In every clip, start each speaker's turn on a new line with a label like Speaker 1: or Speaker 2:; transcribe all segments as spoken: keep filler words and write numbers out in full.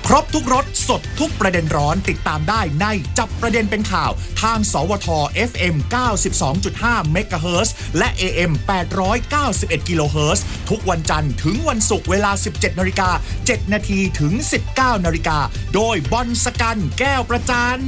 Speaker 1: ครบทุกรสสดทุกประเด็นร้อนติดตามได้ในจับประเด็นเป็นข่าวทางสวท เอฟ เอ็ม เก้าสิบสองจุดห้า เมกะเฮิรตซ์และ เอ เอ็ม แปดร้อยเก้าสิบเอ็ด กิโลเฮิรตซ์ทุกวันจันทร์ถึงวันศุกร์เวลา สิบเจ็ดนาฬิกาเจ็ดนาทีถึง สิบเก้านาฬิกาโดยบอลสกันแก้วประจัน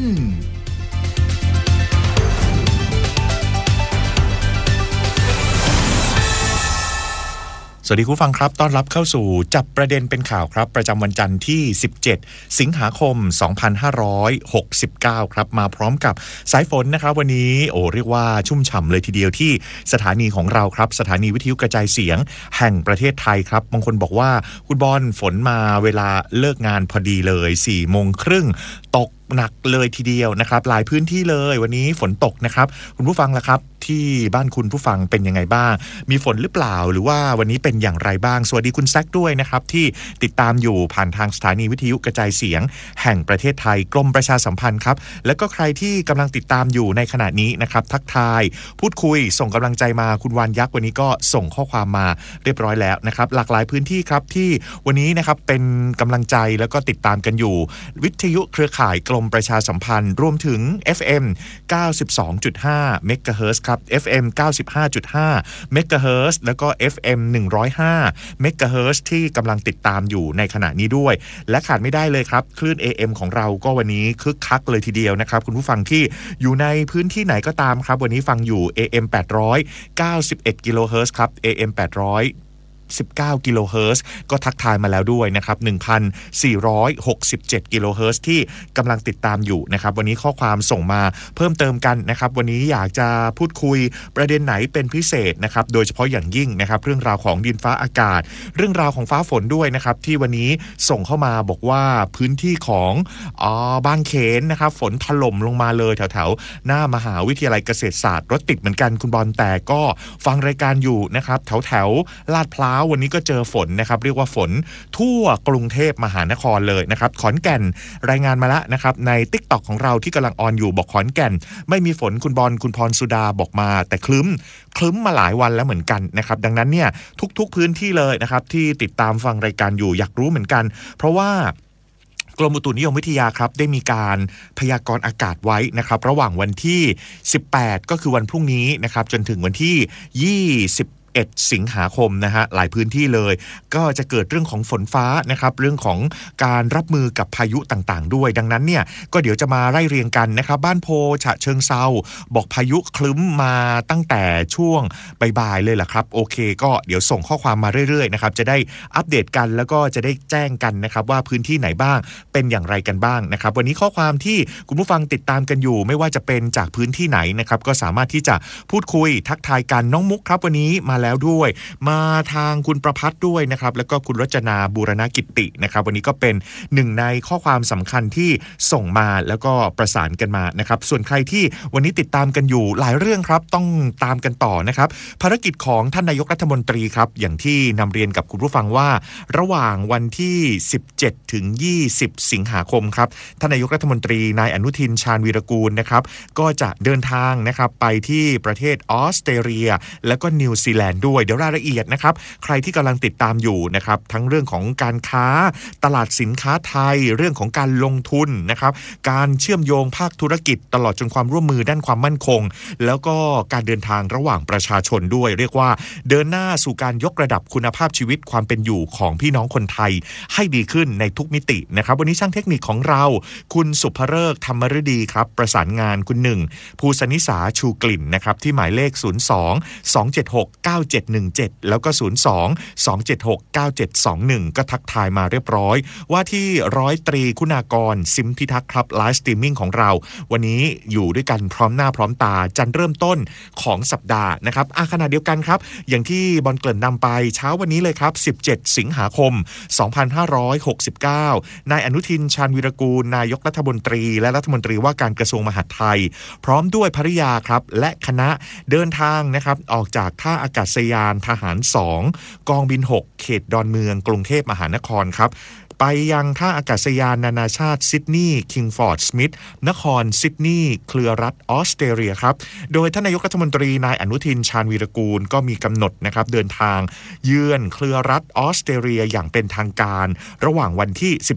Speaker 1: สวัสดีคุณฟังครับต้อนรับเข้าสู่จับประเด็นเป็นข่าวครับประจำวันจันทร์ที่สิบเจ็ดสิงหาคมสองพันห้าร้อยหกสิบเก้าครับมาพร้อมกับสายฝนนะครับวันนี้โอ้เรียกว่าชุ่มฉ่ำเลยทีเดียวที่สถานีของเราครับสถานีวิทยุกระจายเสียงแห่งประเทศไทยครับบางคนบอกว่าคุณบอลฝนมาเวลาเลิกงานพอดีเลยสี่โมงครึ่งตกหนักเลยทีเดียวนะครับหลายพื้นที่เลยวันนี้ฝนตกนะครับคุณผู้ฟังล่ะครับที่บ้านคุณผู้ฟังเป็นยังไงบ้างมีฝนหรือเปล่าหรือว่าวันนี้เป็นอย่างไรบ้างสวัสดีคุณแซคด้วยนะครับที่ติดตามอยู่ผ่านทางสถานีวิทยุกระจายเสียงแห่งประเทศไทยกรมประชาสัมพันธ์ครับแล้วก็ใครที่กำลังติดตามอยู่ในขณะนี้นะครับทักทายพูดคุยส่งกำลังใจมาคุณวานยักษ์วันนี้ก็ส่งข้อความมาเรียบร้อยแล้วนะครับหลากหลายพื้นที่ครับที่วันนี้นะครับเป็นกำลังใจแล้วก็ติดตามกันอยู่วิทยุเครือข่ายกรมประชาสัมพันธ์รวมถึง เอฟ เอ็ม เก้าสิบสองจุดห้า เมกะเฮิรตซ์ครับ เอฟ เอ็ม เก้าสิบห้าจุดห้า เมกะเฮิรตซ์แล้วก็ เอฟ เอ็ม หนึ่งร้อยห้า เมกะเฮิรตซ์ที่กำลังติดตามอยู่ในขณะนี้ด้วยและขาดไม่ได้เลยครับคลื่น เอ เอ็ม ของเราก็วันนี้คึกคักเลยทีเดียวนะครับคุณผู้ฟังที่อยู่ในพื้นที่ไหนก็ตามครับวันนี้ฟังอยู่ เอ เอ็ม แปดร้อยเก้าสิบเอ็ด กิโลเฮิรตซ์ครับ เอ เอ็ม แปดร้อยสิบเก้า กิโลเฮิรตซ์ก็ทักทายมาแล้วด้วยนะครับ หนึ่งพันสี่ร้อยหกสิบเจ็ด กิโลเฮิรตซ์ที่กำลังติดตามอยู่นะครับวันนี้ข้อความส่งมาเพิ่มเติมกันนะครับวันนี้อยากจะพูดคุยประเด็นไหนเป็นพิเศษนะครับโดยเฉพาะอย่างยิ่งนะครับเรื่องราวของดินฟ้าอากาศเรื่องราวของฟ้าฝนด้วยนะครับที่วันนี้ส่งเข้ามาบอกว่าพื้นที่ของอ๋อบางเขนนะครับฝนถล่มลงมาเลยแถวๆหน้ามหาวิทยาลัยเกษตรศาสตร์รถติดเหมือนกันคุณบอลแต่ก็ฟังรายการอยู่นะครับแถวๆลาดพร้าววันนี้ก็เจอฝนนะครับเรียกว่าฝนทั่วกรุงเทพมหานครเลยนะครับขอนแก่นรายงานมาแล้วนะครับใน TikTok ของเราที่กำลังออนอยู่บอกขอนแก่นไม่มีฝนคุณบอลคุณพรสุดาบอกมาแต่คลึ้มคลึ้มมาหลายวันแล้วเหมือนกันนะครับดังนั้นเนี่ยทุกๆพื้นที่เลยนะครับที่ติดตามฟังรายการอยู่อยากรู้เหมือนกันเพราะว่ากรมอุตุนิยมวิทยาครับได้มีการพยากรณ์อากาศไว้นะครับระหว่างวันที่สิบแปดก็คือวันพรุ่งนี้นะครับจนถึงวันที่ยี่สิบเอ็ดสิงหาคมนะฮะหลายพื้นที่เลยก็จะเกิดเรื่องของฝนฟ้านะครับเรื่องของการรับมือกับพายุต่างๆด้วยดังนั้นเนี่ยก็เดี๋ยวจะมาไล่เรียงกันนะครับบ้านโพฉะเชิงเซาบอกพายุคลึ้มมาตั้งแต่ช่วงบ่ายๆเลยล่ะครับโอเคก็เดี๋ยวส่งข้อความมาเรื่อยๆนะครับจะได้อัปเดตกันแล้วก็จะได้แจ้งกันนะครับว่าพื้นที่ไหนบ้างเป็นอย่างไรกันบ้างนะครับวันนี้ข้อความที่คุณผู้ฟังติดตามกันอยู่ไม่ว่าจะเป็นจากพื้นที่ไหนนะครับก็สามารถที่จะพูดคุยทักทายกันน้องมุกครับวันนี้มาแล้วด้วยมาทางคุณประภัสด้วยนะครับแล้วก็คุณรจนาบูรณกิตตินะครับวันนี้ก็เป็นหนึ่งในข้อความสำคัญที่ส่งมาแล้วก็ประสานกันมานะครับส่วนใครที่วันนี้ติดตามกันอยู่หลายเรื่องครับต้องตามกันต่อนะครับภารกิจของท่านนายกรัฐมนตรีครับอย่างที่นำเรียนกับคุณผู้ฟังว่าระหว่างวันที่สิบเจ็ดถึงยี่สิบสิงหาคมครับท่านนายกรัฐมนตรีนายอนุทินชาญวีรกูลนะครับก็จะเดินทางนะครับไปที่ประเทศออสเตรเลียแล้วก็นิวซีแลนด์ด้วยเดี๋ยวรายละเอียดนะครับใครที่กำลังติดตามอยู่นะครับทั้งเรื่องของการค้าตลาดสินค้าไทยเรื่องของการลงทุนนะครับการเชื่อมโยงภาคธุรกิจตลอดจนความร่วมมือด้านความมั่นคงแล้วก็การเดินทางระหว่างประชาชนด้วยเรียกว่าเดินหน้าสู่การยกระดับคุณภาพชีวิตความเป็นอยู่ของพี่น้องคนไทยให้ดีขึ้นในทุกมิตินะครับวันนี้ช่างเทคนิคของเราคุณสุภฤกษ์ธรรมฤดีครับประสานงานคุณหนึ่งภูสนิสาชูกลิ่นนะครับที่หมายเลขศูนย์ สอง สอง เจ็ด หก เก้า เจ็ด หนึ่ง เจ็ดแล้วก็ศูนย์ สอง สอง เจ็ด หก เก้า เจ็ด สอง หนึ่งก็ทักทายมาเรียบร้อยว่าที่ร้อยตรีคุณากรซิมพิทักษ์ครับไลฟ์สตรีมมิ่งของเราวันนี้อยู่ด้วยกันพร้อมหน้าพร้อมตาจันเริ่มต้นของสัปดาห์นะครับอ่ะขณะเดียวกันครับอย่างที่บอลเกริ่นนำไปเช้าวันนี้เลยครับสิบเจ็ดสิงหาคมสองพันห้าร้อยหกสิบเก้านายอนุทินชาญวีรกูลนายกรัฐมนตรีและรัฐมนตรีว่าการกระทรวงมหาดไทยพร้อมด้วยภริยาครับและคณะเดินทางนะครับออกจากท่าอากาศยานทหารสองกองบินหกเขตดอนเมืองกรุงเทพมหานครครับ ไปยังท่าอากาศยานนานาชาติซิดนีย์คิงฟอร์ดสมิธนครซิดนีย์เครือรัฐออสเตรเลียครับโดยท่านนายกรัฐมนตรีนายอนุทินชาญวีรกูลก็มีกำหนดนะครับเดินทางเยือนเครือรัฐออสเตรเลียอย่างเป็นทางการระหว่างวันที่สิบเจ็ด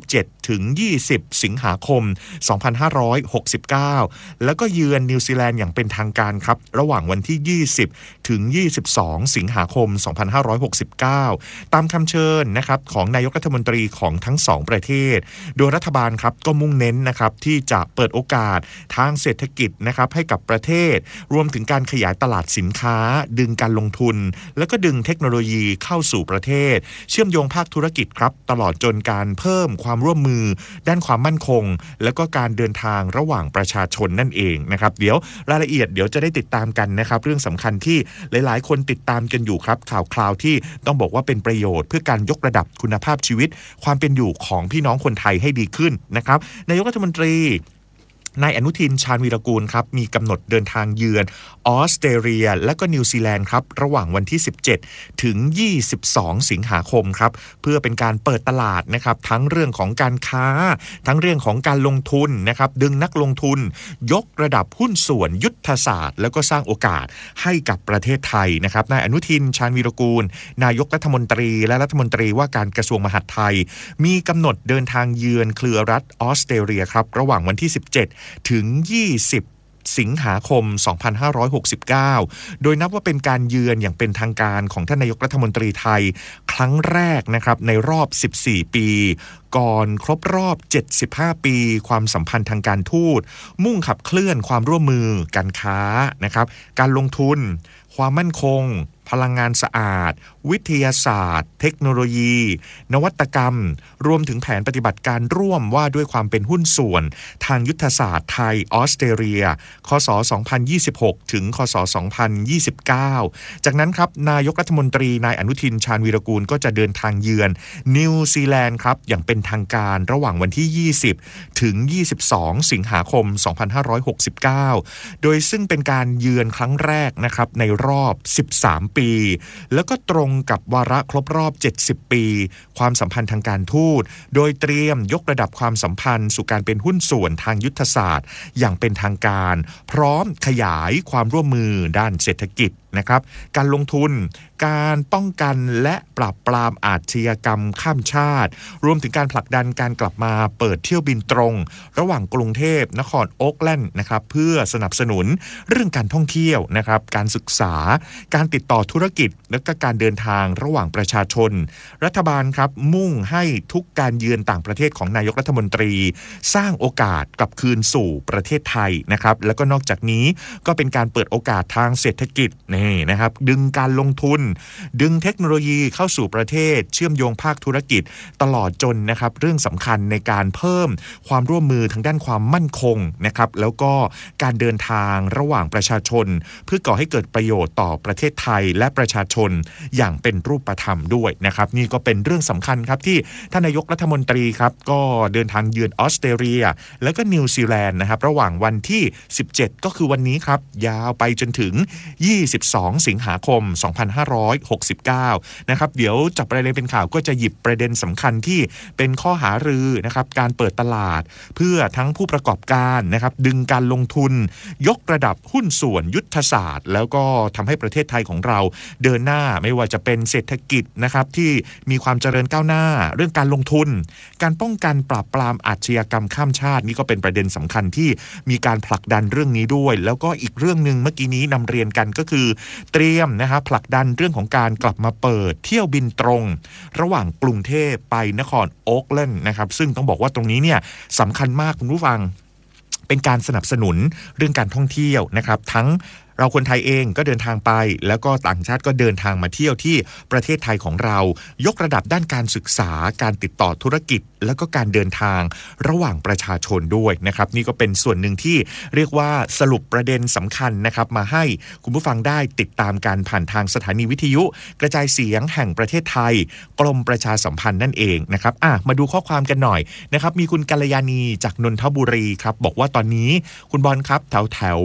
Speaker 1: ถึงยี่สิบสิงหาคมสองพันห้าร้อยหกสิบเก้าแล้วก็เยือนนิวซีแลนด์อย่างเป็นทางการครับระหว่างวันที่ยี่สิบถึงยี่สิบสองสิงหาคมสองพันห้าร้อยหกสิบเก้าตามคำเชิญนะครับของนายกรัฐมนตรีของทั้งสองประเทศโดยรัฐบาลครับก็มุ่งเน้นนะครับที่จะเปิดโอกาสทางเศรษฐกิจนะครับให้กับประเทศรวมถึงการขยายตลาดสินค้าดึงการลงทุนแล้วก็ดึงเทคโนโลยีเข้าสู่ประเทศเชื่อมโยงภาคธุรกิจครับตลอดจนการเพิ่มความร่วมมือด้านความมั่นคงแล้วก็การเดินทางระหว่างประชาชนนั่นเองนะครับเดี๋ยวรายละเอียดเดี๋ยวจะได้ติดตามกันนะครับเรื่องสำคัญที่หลายๆคนติดตามกันอยู่ครับข่าวคราวที่ต้องบอกว่าเป็นประโยชน์เพื่อการยกระดับคุณภาพชีวิตความเป็นอยู่ของพี่น้องคนไทยให้ดีขึ้นนะครับนายกรัฐมนตรีนายอนุทินชาญวีรกูลครับมีกำหนดเดินทางเยือนออสเตรเลียและก็นิวซีแลนด์ครับระหว่างวันที่สิบเจ็ดถึงยี่สิบสองสิงหาคมครับเพื่อเป็นการเปิดตลาดนะครับทั้งเรื่องของการค้าทั้งเรื่องของการลงทุนนะครับดึงนักลงทุนยกระดับหุ้นส่วนยุทธศาสตร์แล้วก็สร้างโอกาสให้กับประเทศไทยนะครับนายอนุทินชาญวีรกูลนายกรัฐมนตรีและรัฐมนตรีว่าการกระทรวงมหาดไทยมีกำหนดเดินทางเยือนเครือรัฐออสเตรเลียครับระหว่างวันที่สิบเจ็ดถึงยี่สิบสิงหาคมสองพันห้าร้อยหกสิบเก้าโดยนับว่าเป็นการเยือนอย่างเป็นทางการของท่านนายกรัฐมนตรีไทยครั้งแรกนะครับในรอบสิบสี่ปีก่อนครบรอบเจ็ดสิบห้าปีความสัมพันธ์ทางการทูตมุ่งขับเคลื่อนความร่วมมือการค้านะครับการลงทุนความมั่นคงพลังงานสะอาดวิทยาศาสตร์เทคโนโลยีนวัตกรรมรวมถึงแผนปฏิบัติการร่วมว่าด้วยความเป็นหุ้นส่วนทางยุทธศาสตร์ไทยออสเตรเลียคศสองพันยี่สิบหกถึงคศสองพันยี่สิบเก้าจากนั้นครับนายกรัฐมนตรีนายอนุทินชาญวีรกูลก็จะเดินทางเยือนนิวซีแลนด์ครับอย่างเป็นทางการระหว่างวันที่ยี่สิบถึงยี่สิบสองสิงหาคมสองพันห้าร้อยหกสิบเก้าโดยซึ่งเป็นการเยือนครั้งแรกนะครับในรอบสิบสามปีแล้วก็ตรงกับวาระครบรอบเจ็ดสิบปีความสัมพันธ์ทางการทูตโดยเตรียมยกระดับความสัมพันธ์สู่การเป็นหุ้นส่วนทางยุทธศาสตร์อย่างเป็นทางการพร้อมขยายความร่วมมือด้านเศรษฐกิจนะครับการลงทุนการป้องกันและปราบปรามอาชญากรรมข้ามชาติรวมถึงการผลักดันการกลับมาเปิดเที่ยวบินตรงระหว่างกรุงเทพนครโอ๊คแลนด์นะครับเพื่อสนับสนุนเรื่องการท่องเที่ยวนะครับการศึกษาการติดต่อธุรกิจและก็การเดินทางระหว่างประชาชนรัฐบาลครับมุ่งให้ทุกการเยือนต่างประเทศของนายกรัฐมนตรีสร้างโอกาสกลับคืนสู่ประเทศไทยนะครับแล้วก็นอกจากนี้ก็เป็นการเปิดโอกาสทางเศรษฐกิจนี่นะครับดึงการลงทุนดึงเทคโนโลยีเข้าสู่ประเทศเชื่อมโยงภาคธุรกิจตลอดจนนะครับเรื่องสำคัญในการเพิ่มความร่วมมือทางด้านความมั่นคงนะครับแล้วก็การเดินทางระหว่างประชาชนเพื่อก่อให้เกิดประโยชน์ต่อประเทศไทยและประชาชนอย่างเป็นรูปธรรมด้วยนะครับนี่ก็เป็นเรื่องสำคัญครับที่ท่านนายกรัฐมนตรีครับก็เดินทางเยือนออสเตรเลียแล้วก็นิวซีแลนด์นะครับระหว่างวันที่สิบเจ็ดก็คือวันนี้ครับยาวไปจนถึงยี่สิบสองสิงหาคมสองพันห้าร้อยหกสิบเก้านะครับเดี๋ยวจับประเด็นเป็นข่าวก็จะหยิบประเด็นสำคัญที่เป็นข้อหารือนะครับการเปิดตลาดเพื่อทั้งผู้ประกอบการนะครับดึงการลงทุนยกระดับหุ้นส่วนยุทธศาสตร์แล้วก็ทำให้ประเทศไทยของเราเดินหน้าไม่ว่าจะเป็นเศรษฐกิจนะครับที่มีความเจริญก้าวหน้าเรื่องการลงทุนการป้องกันปราบปรามอาชญากรรมข้ามชาตินี่ก็เป็นประเด็นสำคัญที่มีการผลักดันเรื่องนี้ด้วยแล้วก็อีกเรื่องนึงเมื่อกี้นี้นำเรียนกันก็คือเตรียมนะครับผลักดันเรื่องของการกลับมาเปิดเที่ยวบินตรงระหว่างกรุงเทพไปนครโอ๊คแลนด์นะครับซึ่งต้องบอกว่าตรงนี้เนี่ยสำคัญมากคุณผู้ฟังเป็นการสนับสนุนเรื่องการท่องเที่ยวนะครับทั้งเราคนไทยเองก็เดินทางไปแล้วก็ต่างชาติก็เดินทางมาเที่ยวที่ประเทศไทยของเรายกระดับด้านการศึกษาการติดต่อธุรกิจแล้วก็การเดินทางระหว่างประชาชนด้วยนะครับนี่ก็เป็นส่วนหนึ่งที่เรียกว่าสรุปประเด็นสำคัญนะครับมาให้คุณผู้ฟังได้ติดตามการผ่านทางสถานีวิทยุกระจายเสียงแห่งประเทศไทยกรมประชาสัมพันธ์นั่นเองนะครับอ่ะมาดูข้อความกันหน่อยนะครับมีคุณกัลยาณีจากนนทบุรีครับบอกว่าตอนนี้คุณบอลครับแถวแถว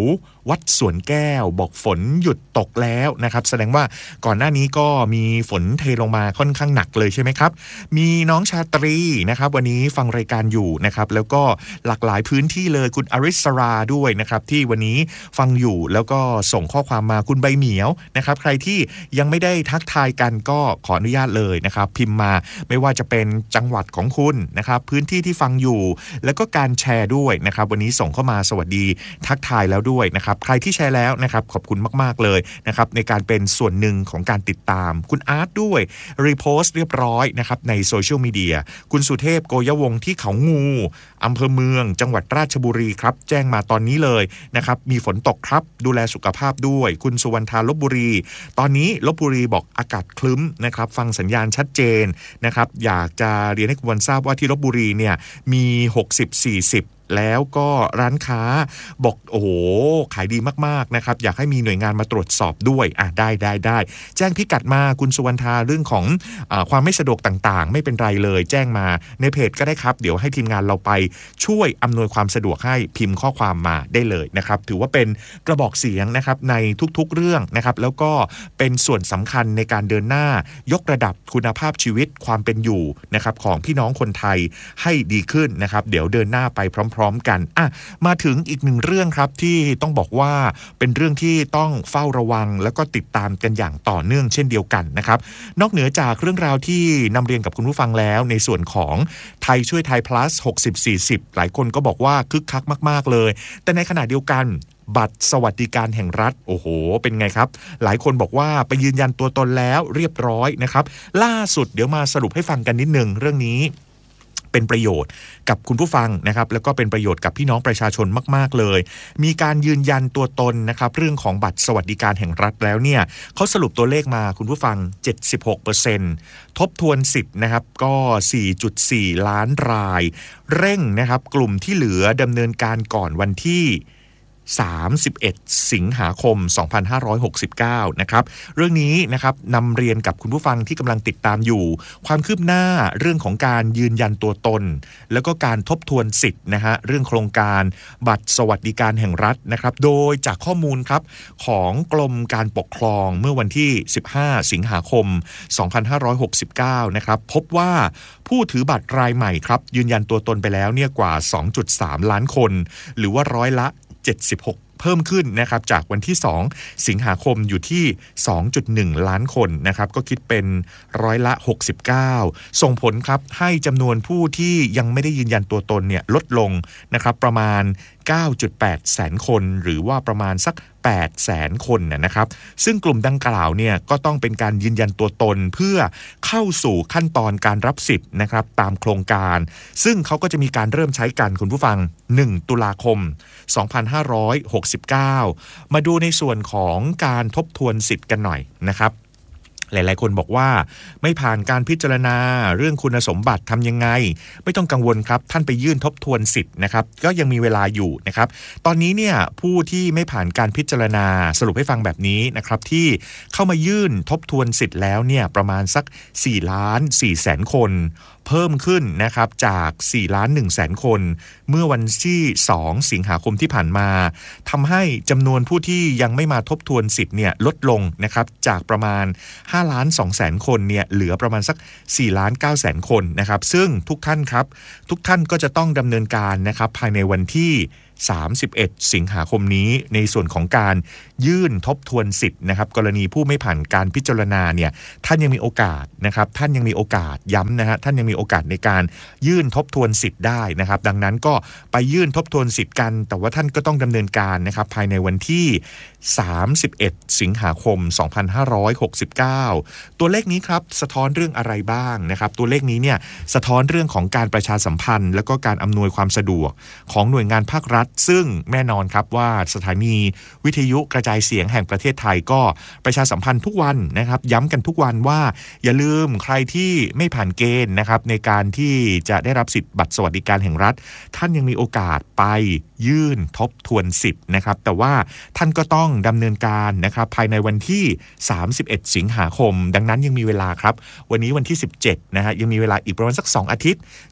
Speaker 1: วัดสวนแก้วบอกฝนหยุดตกแล้วนะครับแสดงว่าก่อนหน้านี้ก็มีฝนเทลงมาค่อนข้างหนักเลยใช่ไหมครับมีน้องชาตรีนะครับวันนี้ฟังรายการอยู่นะครับแล้วก็หลากหลายพื้นที่เลยคุณอริสราด้วยนะครับที่วันนี้ฟังอยู่แล้วก็ส่งข้อความมาคุณใบเหมียวนะครับใครที่ยังไม่ได้ทักทายกันก็ขออนุญาตเลยนะครับพิมพ์มาไม่ว่าจะเป็นจังหวัดของคุณนะครับพื้นที่ที่ฟังอยู่แล้วก็การแชร์ด้วยนะครับวันนี้ส่งเข้ามาสวัสดีทักทายแล้วด้วยนะครับใครที่แชร์แล้วนะครับขอบคุณมากๆเลยนะครับในการเป็นส่วนหนึ่งของการติดตามคุณอาร์ตด้วยรีโพสต์เรียบร้อยนะครับในโซเชียลมีเดียคุณสุเทพโกยวงศ์ที่เขางูอำเภอเมืองจังหวัดราชบุรีครับแจ้งมาตอนนี้เลยนะครับมีฝนตกครับดูแลสุขภาพด้วยคุณสุวรรณธาลพบุรีตอนนี้ลพบุรีบอกอากาศคลึ้มนะครับฟังสัญญาณชัดเจนนะครับอยากจะเรียนให้คุณวันทราบว่าที่ลพบุรีเนี่ยมีหกสิบ สี่สิบแล้วก็ร้านค้าบอกโอ้โหขายดีมากๆนะครับอยากให้มีหน่วยงานมาตรวจสอบด้วยอ่ะได้ได้ได้แจ้งพิกัดมาคุณสุวรรณธาเรื่องของอ่าความไม่สะดวกต่างๆไม่เป็นไรเลยแจ้งมาในเพจก็ได้ครับเดี๋ยวให้ทีมงานเราไปช่วยอำนวยความสะดวกให้พิมพ์ข้อความมาได้เลยนะครับถือว่าเป็นกระบอกเสียงนะครับในทุกๆเรื่องนะครับแล้วก็เป็นส่วนสำคัญในการเดินหน้ายกระดับคุณภาพชีวิตความเป็นอยู่นะครับของพี่น้องคนไทยให้ดีขึ้นนะครับเดี๋ยวเดินหน้าไปพร้อมพร้อมกันอ่ะมาถึงอีกหนึ่งเรื่องครับที่ต้องบอกว่าเป็นเรื่องที่ต้องเฝ้าระวังแล้วก็ติดตามกันอย่างต่อเนื่องเช่นเดียวกันนะครับนอกเหนือจากเรื่องราวที่นำเรียนกับคุณผู้ฟังแล้วในส่วนของไทยช่วยไทย plus หกสิบ สี่สิบหลายคนก็บอกว่าคึกคักมากๆเลยแต่ในขณะเดียวกันบัตรสวัสดิการแห่งรัฐโอ้โหเป็นไงครับหลายคนบอกว่าไปยืนยันตัวตนแล้วเรียบร้อยนะครับล่าสุดเดี๋ยวมาสรุปให้ฟังกันนิดนึงเรื่องนี้เป็นประโยชน์กับคุณผู้ฟังนะครับแล้วก็เป็นประโยชน์กับพี่น้องประชาชนมากๆเลยมีการยืนยันตัวตนนะครับเรื่องของบัตรสวัสดิการแห่งรัฐแล้วเนี่ยเขาสรุปตัวเลขมาคุณผู้ฟัง เจ็ดสิบหกเปอร์เซ็นต์ ทบทวนสิทธิ์นะครับก็ สี่จุดสี่ ล้านรายเร่งนะครับกลุ่มที่เหลือดำเนินการก่อนวันที่สามสิบเอ็ดสิงหาคมสองพันห้าร้อยหกสิบเก้านะครับเรื่องนี้นะครับนำเรียนกับคุณผู้ฟังที่กำลังติดตามอยู่ความคืบหน้าเรื่องของการยืนยันตัวตนแล้วก็การทบทวนสิทธิ์นะฮะเรื่องโครงการบัตรสวัสดิการแห่งรัฐนะครับโดยจากข้อมูลครับของกรมการปกครองเมื่อวันที่สิบห้าสิงหาคมสองพันห้าร้อยหกสิบเก้านะครับพบว่าผู้ถือบัตรรายใหม่ครับยืนยันตัวตนไปแล้วเนี่ยกว่า สองจุดสาม ล้านคนหรือว่าร้อยละเจ็ดสิบหกเพิ่มขึ้นนะครับจากวันที่สองสิงหาคมอยู่ที่ สองจุดหนึ่ง ล้านคนนะครับก็คิดเป็นร้อยละหกสิบเก้าส่งผลครับให้จำนวนผู้ที่ยังไม่ได้ยืนยันตัวตนเนี่ยลดลงนะครับประมาณ เก้าจุดแปด แสนคนหรือว่าประมาณสักแปดแสนคนนะครับซึ่งกลุ่มดังกล่าวเนี่ยก็ต้องเป็นการยืนยันตัวตนเพื่อเข้าสู่ขั้นตอนการรับสิทธิ์นะครับตามโครงการซึ่งเขาก็จะมีการเริ่มใช้กันคุณผู้ฟังหนึ่งตุลาคมสองพันห้าร้อยหกสิบเก้ามาดูในส่วนของการทบทวนสิทธิ์กันหน่อยนะครับหลายๆคนบอกว่าไม่ผ่านการพิจารณาเรื่องคุณสมบัติทำยังไงไม่ต้องกังวลครับท่านไปยื่นทบทวนสิทธิ์นะครับก็ยังมีเวลาอยู่นะครับตอนนี้เนี่ยผู้ที่ไม่ผ่านการพิจารณาสรุปให้ฟังแบบนี้นะครับที่เข้ามายื่นทบทวนสิทธิ์แล้วเนี่ยประมาณสักสี่ล้านสี่แสนคนเพิ่มขึ้นนะครับจากสี่ล้านหนึ่งแสนคนเมื่อวันที่สองสิงหาคมที่ผ่านมาทำให้จำนวนผู้ที่ยังไม่มาทบทวนสิทธิ์เนี่ยลดลงนะครับจากประมาณห้าล้านสองแสนคนเนี่ยเหลือประมาณสักสี่ล้านเก้าแสนคนนะครับซึ่งทุกท่านครับทุกท่านก็จะต้องดำเนินการนะครับภายในวันที่สามสิบเอ็ดสิงหาคมนี้ในส่วนของการยื่นทบทวนสิทธิ์นะครับกรณีผู้ไม่ผ่านการพิจารณาเนี่ยท่านยังมีโอกาสนะครับท่านยังมีโอกาสย้ำนะฮะท่านยังมีโอกาสในการยื่นทบทวนสิทธิ์ได้นะครับดังนั้นก็ไปยื่นทบทวนสิทธิ์กันแต่ว่าท่านก็ต้องดำเนินการนะครับภายในวันที่สามสิบเอ็ดสิงหาคมสองพันห้าร้อยหกสิบเก้าตัวเลขนี้ครับสะท้อนเรื่องอะไรบ้างนะครับตัวเลขนี้เนี่ยสะท้อนเรื่องของการประชาสัมพันธ์แล้วก็การอำนวยความสะดวกของหน่วยงานภาครัฐซึ่งแน่นอนครับว่าสถานีวิทยุกระจายเสียงแห่งประเทศไทยก็ประชาสัมพันธ์ทุกวันนะครับย้ำกันทุกวันว่าอย่าลืมใครที่ไม่ผ่านเกณฑ์นะครับในการที่จะได้รับสิทธิ์บัตรสวัสดิการแห่งรัฐท่านยังมีโอกาสไปยื่นทบทวนสิทธิ์นะครับแต่ว่าท่านก็ต้องดำเนินการนะครับภายในวันที่สามสิบเอ็ดสิงหาคมดังนั้นยังมีเวลาครับวันนี้วันที่สิบเจ็ดนะฮะยังมีเวลาอีกประมาณสักสองอาทิตย์ก็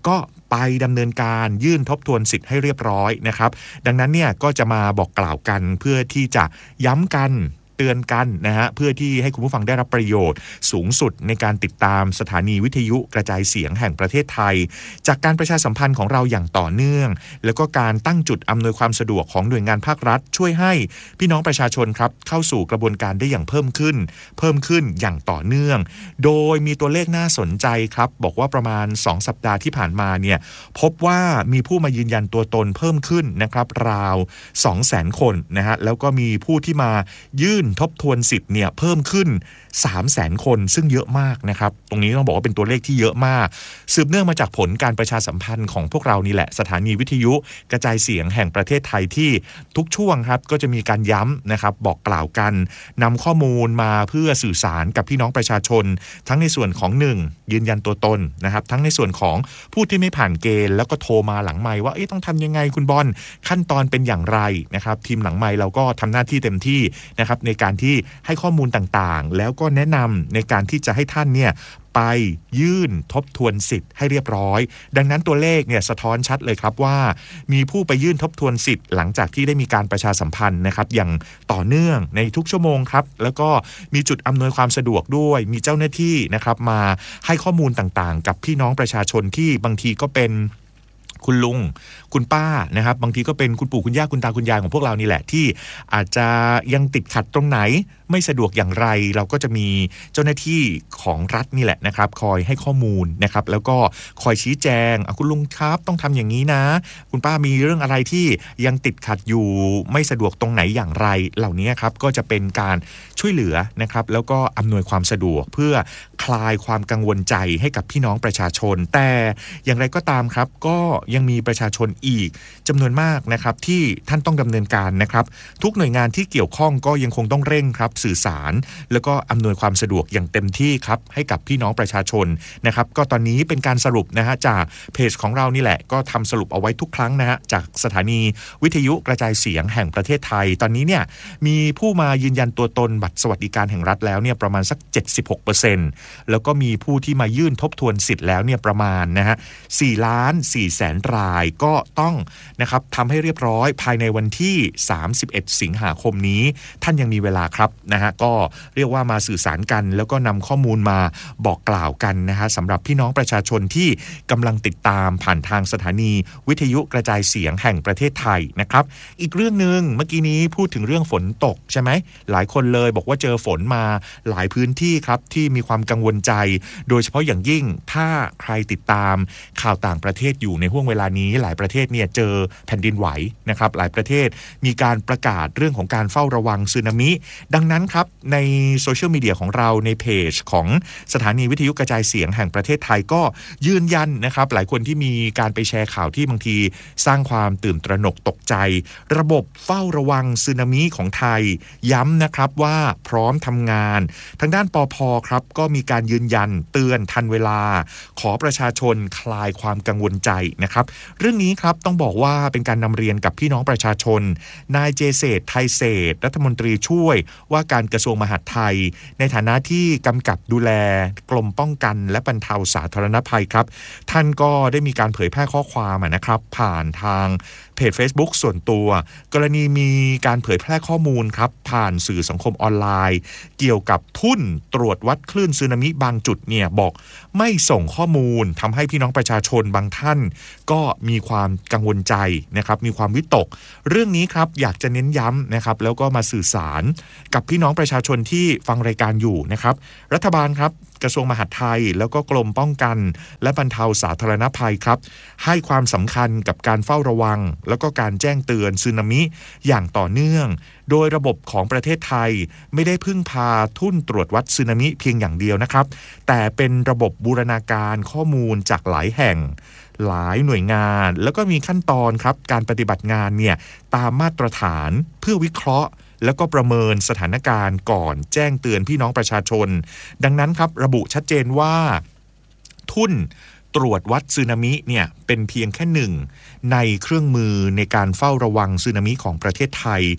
Speaker 1: ไปดำเนินการยื่นทบทวนสิทธิ์ให้เรียบร้อยนะครับดังนั้นเนี่ยก็จะมาบอกกล่าวกันเพื่อที่จะย้ำกันเตือนกันนะฮะเพื่อที่ให้คุณผู้ฟังได้รับประโยชน์สูงสุดในการติดตามสถานีวิทยุกระจายเสียงแห่งประเทศไทยจากการประชาสัมพันธ์ของเราอย่างต่อเนื่องแล้วก็การตั้งจุดอำนวยความสะดวกของหน่วยงานภาครัฐช่วยให้พี่น้องประชาชนครับเข้าสู่กระบวนการได้อย่างเพิ่มขึ้นเพิ่มขึ้นอย่างต่อเนื่องโดยมีตัวเลขน่าสนใจครับบอกว่าประมาณสองสัปดาห์ที่ผ่านมาเนี่ยพบว่ามีผู้มายืนยันตัวตนเพิ่มขึ้นนะครับราว สองแสน คนนะฮะแล้วก็มีผู้ที่มายื่นทบทวนสิทธิ์เนี่ยเพิ่มขึ้น สามแสน คนซึ่งเยอะมากนะครับตรงนี้ต้องบอกว่าเป็นตัวเลขที่เยอะมากสืบเนื่องมาจากผลการประชาสัมพันธ์ของพวกเรานี่แหละสถานีวิทยุกระจายเสียงแห่งประเทศไทยที่ทุกช่วงครับก็จะมีการย้ำนะครับบอกกล่าวกันนำข้อมูลมาเพื่อสื่อสารกับพี่น้องประชาชนทั้งในส่วนของหนึ่งยืนยันตัวตนนะครับทั้งในส่วนของผู้ที่ไม่ผ่านเกณฑ์แล้วก็โทรมาหลังไมค์ว่าต้องทำยังไงคุณบอลขั้นตอนเป็นอย่างไรนะครับทีมหลังไมค์เราก็ทำหน้าที่เต็มที่นะครับในการที่ให้ข้อมูลต่างๆแล้วก็แนะนำในการที่จะให้ท่านเนี่ยไปยื่นทบทวนสิทธิ์ให้เรียบร้อยดังนั้นตัวเลขเนี่ยสะท้อนชัดเลยครับว่ามีผู้ไปยื่นทบทวนสิทธิ์หลังจากที่ได้มีการประชาสัมพันธ์นะครับอย่างต่อเนื่องในทุกชั่วโมงครับแล้วก็มีจุดอำนวยความสะดวกด้วยมีเจ้าหน้าที่นะครับมาให้ข้อมูลต่างๆกับพี่น้องประชาชนที่บางทีก็เป็นคุณลุงคุณป้านะครับบางทีก็เป็นคุณปู่คุณย่าคุณตาคุณยายของพวกเรานี่แหละที่อาจจะยังติดขัดตรงไหนไม่สะดวกอย่างไรเราก็จะมีเจ้าหน้าที่ของรัฐนี่แหละนะครับคอยให้ข้อมูลนะครับแล้วก็คอยชี้แจงคุณลุงครับต้องทำอย่างนี้นะคุณป้ามีเรื่องอะไรที่ยังติดขัดอยู่ไม่สะดวกตรงไหนอย่างไรเหล่านี้ครับก็จะเป็นการช่วยเหลือนะครับแล้วก็อำนวยความสะดวกเพื่อคลายความกังวลใจให้กับพี่น้องประชาชนแต่อย่างไรก็ตามครับก็ยังมีประชาชนอีกจำนวนมากนะครับที่ท่านต้องดำเนินการนะครับทุกหน่วยงานที่เกี่ยวข้องก็ยังคงต้องเร่งครับสื่อสารแล้วก็อำนวยความสะดวกอย่างเต็มที่ครับให้กับพี่น้องประชาชนนะครับก็ตอนนี้เป็นการสรุปนะฮะจากเพจของเรานี่แหละก็ทำสรุปเอาไว้ทุกครั้งนะฮะจากสถานีวิทยุกระจายเสียงแห่งประเทศไทยตอนนี้เนี่ยมีผู้มายืนยันตัวตนบัตรสวัสดิการแห่งรัฐแล้วเนี่ยประมาณสัก เจ็ดสิบหกเปอร์เซ็นต์ แล้วก็มีผู้ที่มายื่นทบทวนสิทธิ์แล้วเนี่ยประมาณนะฮะสี่ล้านสี่แสนรายก็ต้องนะครับทำให้เรียบร้อยภายในวันที่สามสิบเอ็ดสิงหาคมนี้ท่านยังมีเวลาครับนะฮะก็เรียกว่ามาสื่อสารกันแล้วก็นำข้อมูลมาบอกกล่าวกันนะฮะสำหรับพี่น้องประชาชนที่กำลังติดตามผ่านทางสถานีวิทยุกระจายเสียงแห่งประเทศไทยนะครับอีกเรื่องนึงเมื่อกี้นี้พูดถึงเรื่องฝนตกใช่ไหมหลายคนเลยบอกว่าเจอฝนมาหลายพื้นที่ครับที่มีความกังวลใจโดยเฉพาะอย่างยิ่งถ้าใครติดตามข่าวต่างประเทศอยู่ในห่วงเวลานี้หลายประเทศเนี่ยเจอแผ่นดินไหวนะครับหลายประเทศมีการประกาศเรื่องของการเฝ้าระวังสึนามิดังนั้นครับในโซเชียลมีเดียของเราในเพจของสถานีวิทยุกระจายเสียงแห่งประเทศไทยก็ยืนยันนะครับหลายคนที่มีการไปแชร์ข่าวที่บางทีสร้างความตื่นตระหนกตกใจระบบเฝ้าระวังสึนามิของไทยย้ำนะครับว่าพร้อมทำงานทางด้านปภ.ครับก็มีการยืนยันเตือนทันเวลาขอประชาชนคลายความกังวลใจนะครับเรื่องนี้ครับต้องบอกว่าเป็นการนำเรียนกับพี่น้องประชาชนนายเจเศรษฐ์ไทยเศรษฐ์รัฐมนตรีช่วยว่าการกระทรวงมหาดไทยในฐานะที่กำกับดูแลกรมป้องกันและบรรเทาสาธารณภัยครับท่านก็ได้มีการเผยแพร่ข้อความนะครับผ่านทางเพจ Facebook ส่วนตัวกรณีมีการเผยแพร่ข้อมูลครับผ่านสื่อสังคมออนไลน์เกี่ยวกับทุ่นตรวจวัดคลื่นสึนามิบางจุดเนี่ยบอกไม่ส่งข้อมูลทำให้พี่น้องประชาชนบางท่านก็มีความกังวลใจนะครับมีความวิตกเรื่องนี้ครับอยากจะเน้นย้ำนะครับแล้วก็มาสื่อสารกับพี่น้องประชาชนที่ฟังรายการอยู่นะครับรัฐบาลครับกระทรวงมหาดไทยแล้วก็กรมป้องกันและบรรเทาสาธารณภัยครับให้ความสำคัญกับการเฝ้าระวังแล้วก็การแจ้งเตือนสึนามิอย่างต่อเนื่องโดยระบบของประเทศไทยไม่ได้พึ่งพาทุ่นตรวจวัดสึนามิเพียงอย่างเดียวนะครับแต่เป็นระบบบูรณาการข้อมูลจากหลายแห่งหลายหน่วยงานแล้วก็มีขั้นตอนครับการปฏิบัติงานเนี่ยตามมาตรฐานเพื่อวิเคราะห์แล้วก็ประเมินสถานการณ์ก่อนแจ้งเตือนพี่น้องประชาชนดังนั้นครับระบุชัดเจนว่าทุ่นตรวจวัดสึนามิเนี่ยเป็นเพียงแค่หนึ่งในเครื่องมือในการเฝ้าระวังสึนามิของประเทศไทย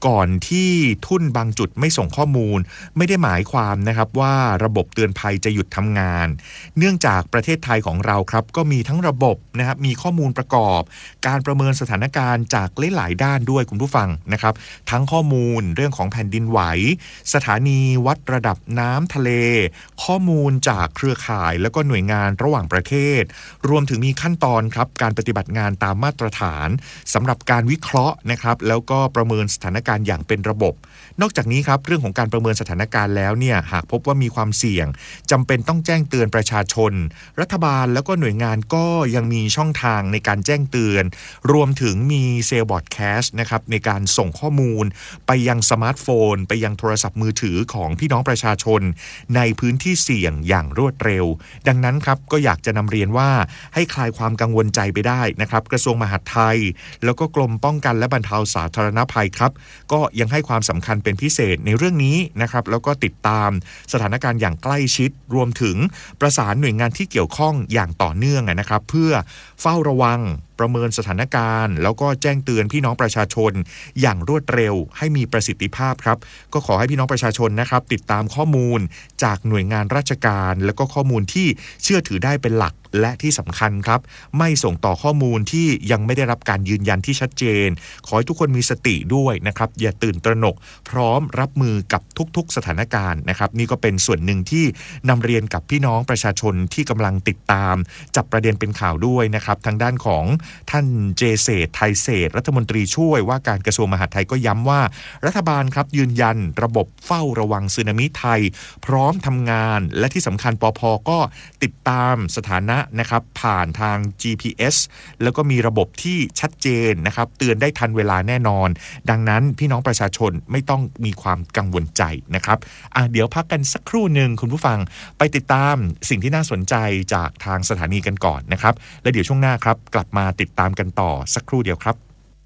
Speaker 1: ก่อนที่ทุ่นบางจุดไม่ส่งข้อมูลไม่ได้หมายความนะครับว่าระบบเตือนภัยจะหยุดทำงานเนื่องจากประเทศไทยของเราครับก็มีทั้งระบบนะครับมีข้อมูลประกอบการประเมินสถานการณ์จากหลายๆด้านด้วยคุณผู้ฟังนะครับทั้งข้อมูลเรื่องของแผ่นดินไหวสถานีวัดระดับน้ำทะเลข้อมูลจากเครือข่ายแล้วก็หน่วยงานระหว่างประเทศรวมถึงมีขั้นตอนครับการปฏิบัติงานตามมาตรฐานสำหรับการวิเคราะห์นะครับแล้วก็ประเมินสถานการณ์อย่างเป็นระบบนอกจากนี้ครับเรื่องของการประเมินสถานการณ์แล้วเนี่ยหากพบว่ามีความเสี่ยงจำเป็นต้องแจ้งเตือนประชาชนรัฐบาลแล้วก็หน่วยงานก็ยังมีช่องทางในการแจ้งเตือนรวมถึงมีเซลล์บอร์ดแคสต์นะครับในการส่งข้อมูลไปยังสมาร์ทโฟนไปยังโทรศัพท์มือถือของพี่น้องประชาชนในพื้นที่เสี่ยงอย่างรวดเร็วดังนั้นครับก็อยากจะนำเรียนว่าให้คลายความกังวลใจไปได้นะครับกระทรวงมหาดไทยแล้วก็กรมป้องกันและบรรเทาสาธารณภัยครับก็ยังให้ความสำคัญเป็นพิเศษในเรื่องนี้นะครับแล้วก็ติดตามสถานการณ์อย่างใกล้ชิดรวมถึงประสานหน่วยงานที่เกี่ยวข้องอย่างต่อเนื่องนะครับเพื่อเฝ้าระวังประเมินสถานการณ์แล้วก็แจ้งเตือนพี่น้องประชาชนอย่างรวดเร็วให้มีประสิทธิภาพครับก็ขอให้พี่น้องประชาชนนะครับติดตามข้อมูลจากหน่วยงานราชการแล้วก็ข้อมูลที่เชื่อถือได้เป็นหลักและที่สำคัญครับไม่ส่งต่อข้อมูลที่ยังไม่ได้รับการยืนยันที่ชัดเจนขอให้ทุกคนมีสติด้วยนะครับอย่าตื่นตระหนกพร้อมรับมือกับทุกๆสถานการณ์นะครับนี่ก็เป็นส่วนหนึ่งที่นำเรียนกับพี่น้องประชาชนที่กำลังติดตามจับประเด็นเป็นข่าวด้วยนะครับทางด้านของท่านเจเศรษฐ์ไทยเศรษฐ์รัฐมนตรีช่วยว่าการกระทรวงมหาดไทยก็ย้ำว่ารัฐบาลครับยืนยันระบบเฝ้าระวังสึนามิไทยพร้อมทำงานและที่สำคัญปภ.ก็ติดตามสถานะนะครับผ่านทาง จี พี เอส แล้วก็มีระบบที่ชัดเจนนะครับเตือนได้ทันเวลาแน่นอนดังนั้นพี่น้องประชาชนไม่ต้องมีความกังวลใจนะครับอ่ะเดี๋ยวพักกันสักครู่หนึ่งคุณผู้ฟังไปติดตามสิ่งที่น่าสนใจจากทางสถานีกันก่อนนะครับและเดี๋ยวช่วงหน้าครับกลับมาติดตามกันต่อสักครู่เดียวครับ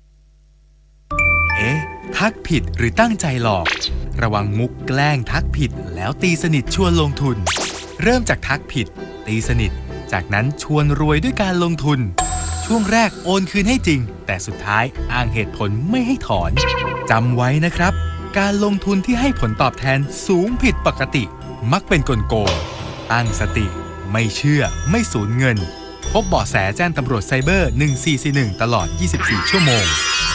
Speaker 2: เอ๊ะทักผิดหรือตั้งใจหลอกระวังมุกแกล้งทักผิดแล้วตีสนิทชวนลงทุนเริ่มจากทักผิดตีสนิทจากนั้นชวนรวยด้วยการลงทุนช่วงแรกโอนคืนให้จริงแต่สุดท้ายอ้างเหตุผลไม่ให้ถอนจำไว้นะครับการลงทุนที่ให้ผลตอบแทนสูงผิดปกติมักเป็นกลโกงตั้งสติไม่เชื่อไม่สูญเงินพบเบาะแสแจ้งตำรวจไซเบอร์หนึ่งสี่สี่หนึ่งตลอดยี่สิบสี่ชั่วโมง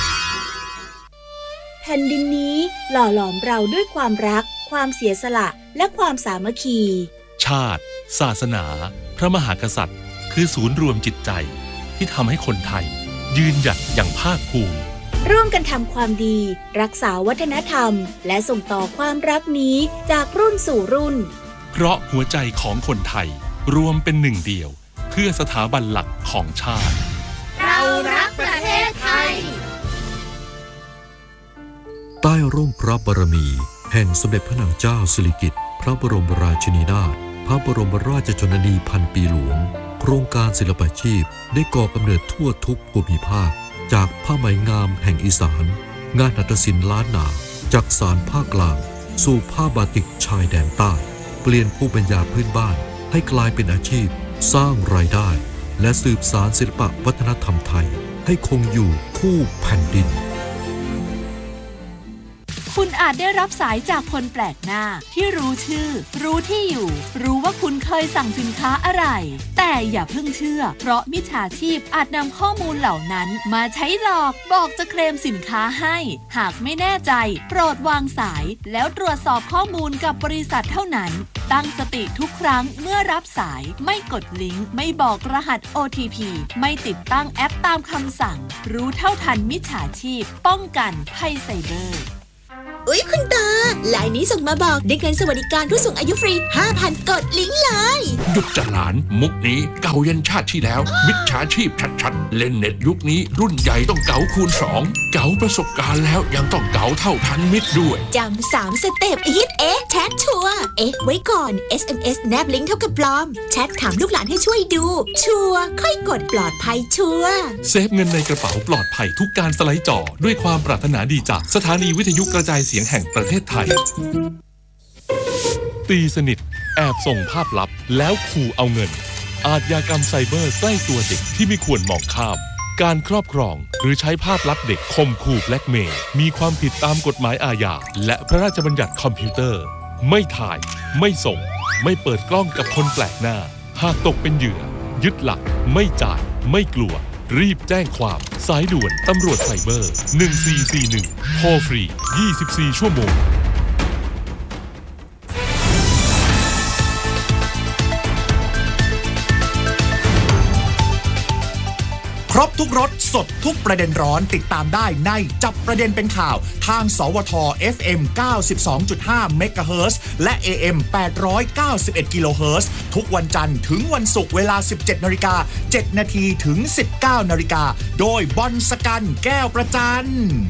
Speaker 3: แผ่นดินนี้หล่อหลอมเราด้วยความรักความเสียสละและความสามัคคี
Speaker 4: ชาติศาสนาพระมหากษัตริย์คือศูนย์รวมจิตใจที่ทำให้คนไทยยืนหยัดอย่างภาคภูมิ
Speaker 3: ร่วมกันทำความดีรักษาวัฒนธรรมและส่งต่อความรักนี้จากรุ่นสู่รุ่น
Speaker 4: เพราะหัวใจของคนไทยรวมเป็นหนึ่งเดียวเพื่อสถาบันหลักของชาติ
Speaker 5: เรารักประเทศไทย
Speaker 6: ใต้ร่มพระบารมีแห่งสมเด็จพระนางเจ้าสิริกิติ์พระบรมราชินีนาถพระบรมราชชนนีพันปีหลวงโครงการศิลปาชีพได้ก่อกำเนิดทั่วทุกภูมิภาคจากผ้าไหมงามแห่งอีสานงานหัตถศิลป์ล้านนาจากสานภาคกลางสู่ผ้าบาติกชายแดนใต้เปลี่ยนภูมิปัญญาพื้นบ้านให้กลายเป็นอาชีพสร้างรายได้และสืบสานศิลปวัฒนธรรมไทยให้คงอยู่คู่แผ่นดิน
Speaker 7: คุณอาจได้รับสายจากคนแปลกหน้าที่รู้ชื่อรู้ที่อยู่รู้ว่าคุณเคยสั่งสินค้าอะไรแต่อย่าเพิ่งเชื่อเพราะมิจฉาชีพอาจนำข้อมูลเหล่านั้นมาใช้หลอกบอกจะเคลมสินค้าให้หากไม่แน่ใจโปรดวางสายแล้วตรวจสอบข้อมูลกับบริษัทเท่านั้นตั้งสติทุกครั้งเมื่อรับสายไม่กดลิงก์ไม่บอกรหัส โอ ที พี ไม่ติดตั้งแอปตามคำสั่งรู้เท่าทันมิจฉาชีพป้องกันภัยไซเบอร์
Speaker 8: อุ๊ยคุณตาไลน์นี้ส่งมาบอกได้เงินสวัสดิการผู้สูงอายุฟรี ห้าพัน กดลิงก์เลย
Speaker 9: หยุดจะหลานมุกนี้เก่ายันชาติที่แล้วมิจฉาชีพชัดๆเล่นเน็ตยุคนี้รุ่นใหญ่ต้องเก๋าคูณสองเก๋าประสบการณ์แล้วยังต้องเก๋าเท่าทันมิตรด้วย
Speaker 8: จำสามสเต็ปฮิตเอ๊ะแชทชัวร์เอ๊ะไว้ก่อน เอส เอ็ม เอส แนบลิงก์เท่ากับปลอมแชทถามลูกหลานให้ช่วยดูชัวร์ค่อยกดปลอดภัยชัวร์
Speaker 4: เซฟเงินในกระเป๋าปลอดภัยทุกการสไลด์จอด้วยความปรารถนาดีจากสถานีวิทยุกระจายเสียงแห่งประเทศไทยตีสนิทแอบส่งภาพลับแล้วขู่เอาเงินอาชญากรรมไซเบอร์ใกล้ตัวเด็กที่ไม่ควรมองข้ามการครอบครองหรือใช้ภาพลับเด็กข่มขู่แบล็กเมย์มีความผิดตามกฎหมายอาญาและพระราชบัญญัติคอมพิวเตอร์ไม่ถ่ายไม่ส่งไม่เปิดกล้องกับคนแปลกหน้าหากตกเป็นเหยื่อยึดหลักไม่จ่ายไม่กลัวรีบแจ้งความสายด่วนตำรวจไซเบอร์หนึ่งสี่สี่หนึ่งโทรฟรียี่สิบสี่ชั่วโมง
Speaker 1: ครบทุกรสสดทุกประเด็นร้อนติดตามได้ในจับประเด็นเป็นข่าวทางสวท เอฟ เอ็ม เก้าสิบสองจุดห้า เมกะเฮิรตซ์และ เอ เอ็ม แปดร้อยเก้าสิบเอ็ด กิโลเฮิรตซ์ทุกวันจันทร์ถึงวันศุกร์เวลา สิบเจ็ดนาฬิกาเจ็ดนาทีถึง สิบเก้านาฬิกาโดยบอลสกันแก้วประจัน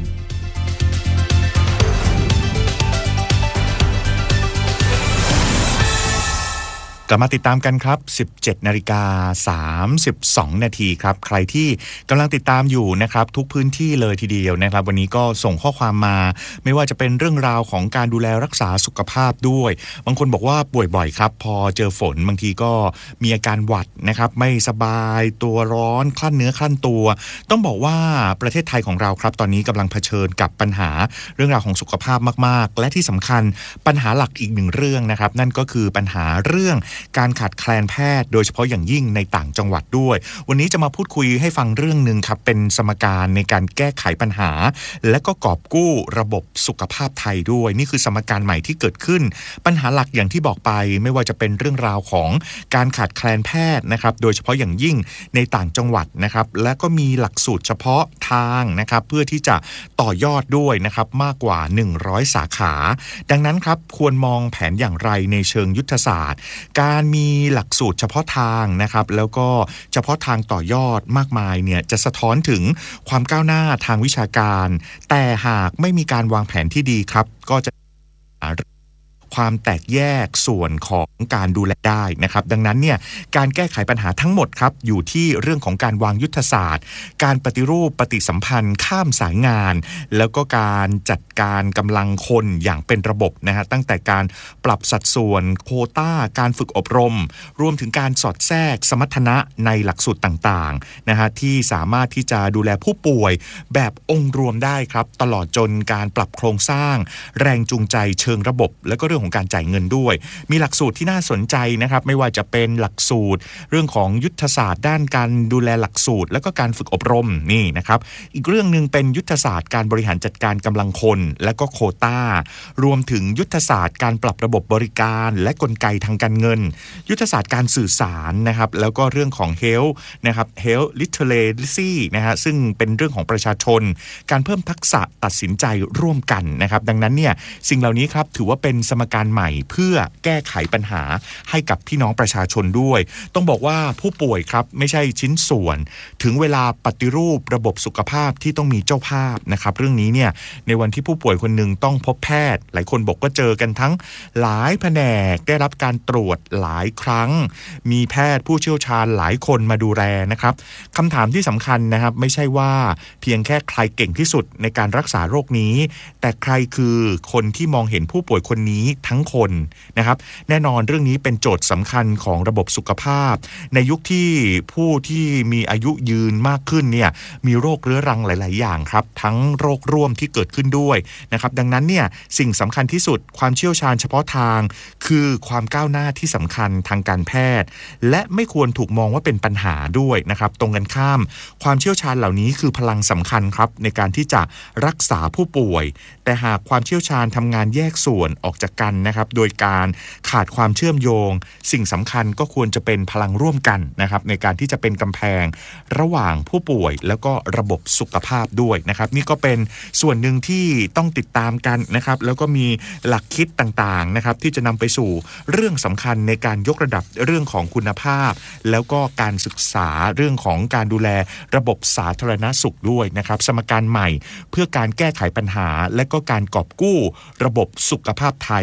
Speaker 1: กลับมาติดตามกันครับ สิบเจ็ดนาฬิกาสามสิบสองนาทีครับใครที่กำลังติดตามอยู่นะครับทุกพื้นที่เลยทีเดียวนะครับวันนี้ก็ส่งข้อความมาไม่ว่าจะเป็นเรื่องราวของการดูแลรักษาสุขภาพด้วยบางคนบอกว่าป่วยบ่อยครับพอเจอฝนบางทีก็มีอาการหวัดนะครับไม่สบายตัวร้อนคลั่นเนื้อคลั่นตัวต้องบอกว่าประเทศไทยของเราครับตอนนี้กำลังเผชิญกับปัญหาเรื่องราวของสุขภาพมากๆและที่สำคัญปัญหาหลักอีกหนึ่งเรื่องนะครับนั่นก็คือปัญหาเรื่องการขาดแคลนแพทย์โดยเฉพาะอย่างยิ่งในต่างจังหวัดด้วยวันนี้จะมาพูดคุยให้ฟังเรื่องนึงครับเป็นสมการในการแก้ไขปัญหาและก็กอบกู้ระบบสุขภาพไทยด้วยนี่คือสมการใหม่ที่เกิดขึ้นปัญหาหลักอย่างที่บอกไปไม่ว่าจะเป็นเรื่องราวของการขาดแคลนแพทย์นะครับโดยเฉพาะอย่างยิ่งในต่างจังหวัดนะครับและก็มีหลักสูตรเฉพาะทางนะครับเพื่อที่จะต่อยอดด้วยนะครับมากกว่าหนึ่งร้อยสาขาดังนั้นครับควรมองแผนอย่างไรในเชิงยุทธศาสตร์การมีหลักสูตรเฉพาะทางนะครับแล้วก็เฉพาะทางต่อยอดมากมายเนี่ยจะสะท้อนถึงความก้าวหน้าทางวิชาการแต่หากไม่มีการวางแผนที่ดีครับก็จะความแตกแยกส่วนของการดูแลได้นะครับดังนั้นเนี่ยการแก้ไขปัญหาทั้งหมดครับอยู่ที่เรื่องของการวางยุทธศาสตร์การปฏิรูปปฏิสัมพันธ์ข้ามสายงานแล้วก็การจัดการกำลังคนอย่างเป็นระบบนะฮะตั้งแต่การปรับสัดส่วนโควต้าการฝึกอบรมรวมถึงการสอดแทรกสมรรถนะในหลักสูตรต่างๆนะฮะที่สามารถที่จะดูแลผู้ป่วยแบบองค์รวมได้ครับตลอดจนการปรับโครงสร้างแรงจูงใจเชิงระบบแล้วก็เรื่องของการจ่ายเงินด้วยมีหลักสูตรที่น่าสนใจนะครับไม่ว่าจะเป็นหลักสูตรเรื่องของยุทธศาสตร์ด้านการดูแลหลักสูตรแล้วก็การฝึกอบรมนี่นะครับอีกเรื่องนึงเป็นยุทธศาสตร์การบริหารจัดการกำลังคนและก็โควต้ารวมถึงยุทธศาสตร์การปรับระบบบริการและกลไกทางการเงินยุทธศาสตร์การสื่อสารนะครับแล้วก็เรื่องของ health นะครับ health literacy นะฮะซึ่งเป็นเรื่องของประชาชนการเพิ่มทักษะตัดสินใจร่วมกันนะครับดังนั้นเนี่ยสิ่งเหล่านี้ครับถือว่าเป็นสมการใหม่เพื่อแก้ไขปัญหาให้กับพี่น้องประชาชนด้วยต้องบอกว่าผู้ป่วยครับไม่ใช่ชิ้นส่วนถึงเวลาปฏิรูประบบสุขภาพที่ต้องมีเจ้าภาพนะครับเรื่องนี้เนี่ยในวันที่ผู้ป่วยคนหนึ่งต้องพบแพทย์หลายคนบอกก็เจอกันทั้งหลายแผนกได้รับการตรวจหลายครั้งมีแพทย์ผู้เชี่ยวชาญหลายคนมาดูแลนะครับคำถามที่สำคัญนะครับไม่ใช่ว่าเพียงแค่ใครเก่งที่สุดในการรักษาโรคนี้แต่ใครคือคนที่มองเห็นผู้ป่วยคนนี้ทั้งคนนะครับแน่นอนเรื่องนี้เป็นโจทย์สำคัญของระบบสุขภาพในยุคที่ผู้ที่มีอายุยืนมากขึ้นเนี่ยมีโรคเรื้อรังหลายๆอย่างครับทั้งโรคร่วมที่เกิดขึ้นด้วยนะครับดังนั้นเนี่ยสิ่งสำคัญที่สุดความเชี่ยวชาญเฉพาะทางคือความก้าวหน้าที่สำคัญทางการแพทย์และไม่ควรถูกมองว่าเป็นปัญหาด้วยนะครับตรงกันข้ามความเชี่ยวชาญเหล่านี้คือพลังสำคัญครับในการที่จะรักษาผู้ป่วยแต่หากความเชี่ยวชาญทำงานแยกส่วนออกจากกันนะครับโดยการขาดความเชื่อมโยงสิ่งสำคัญก็ควรจะเป็นพลังร่วมกันนะครับในการที่จะเป็นกำแพงระหว่างผู้ป่วยแล้วก็ระบบสุขภาพด้วยนะครับนี่ก็เป็นส่วนหนึ่งที่ต้องติดตามกันนะครับแล้วก็มีหลักคิดต่างๆนะครับที่จะนำไปสู่เรื่องสำคัญในการยกระดับเรื่องของคุณภาพแล้วก็การศึกษาเรื่องของการดูแลระบบสาธารณสุขด้วยนะครับสมการใหม่เพื่อการแก้ไขปัญหาและก็การกอบกู้ระบบสุขภาพไทย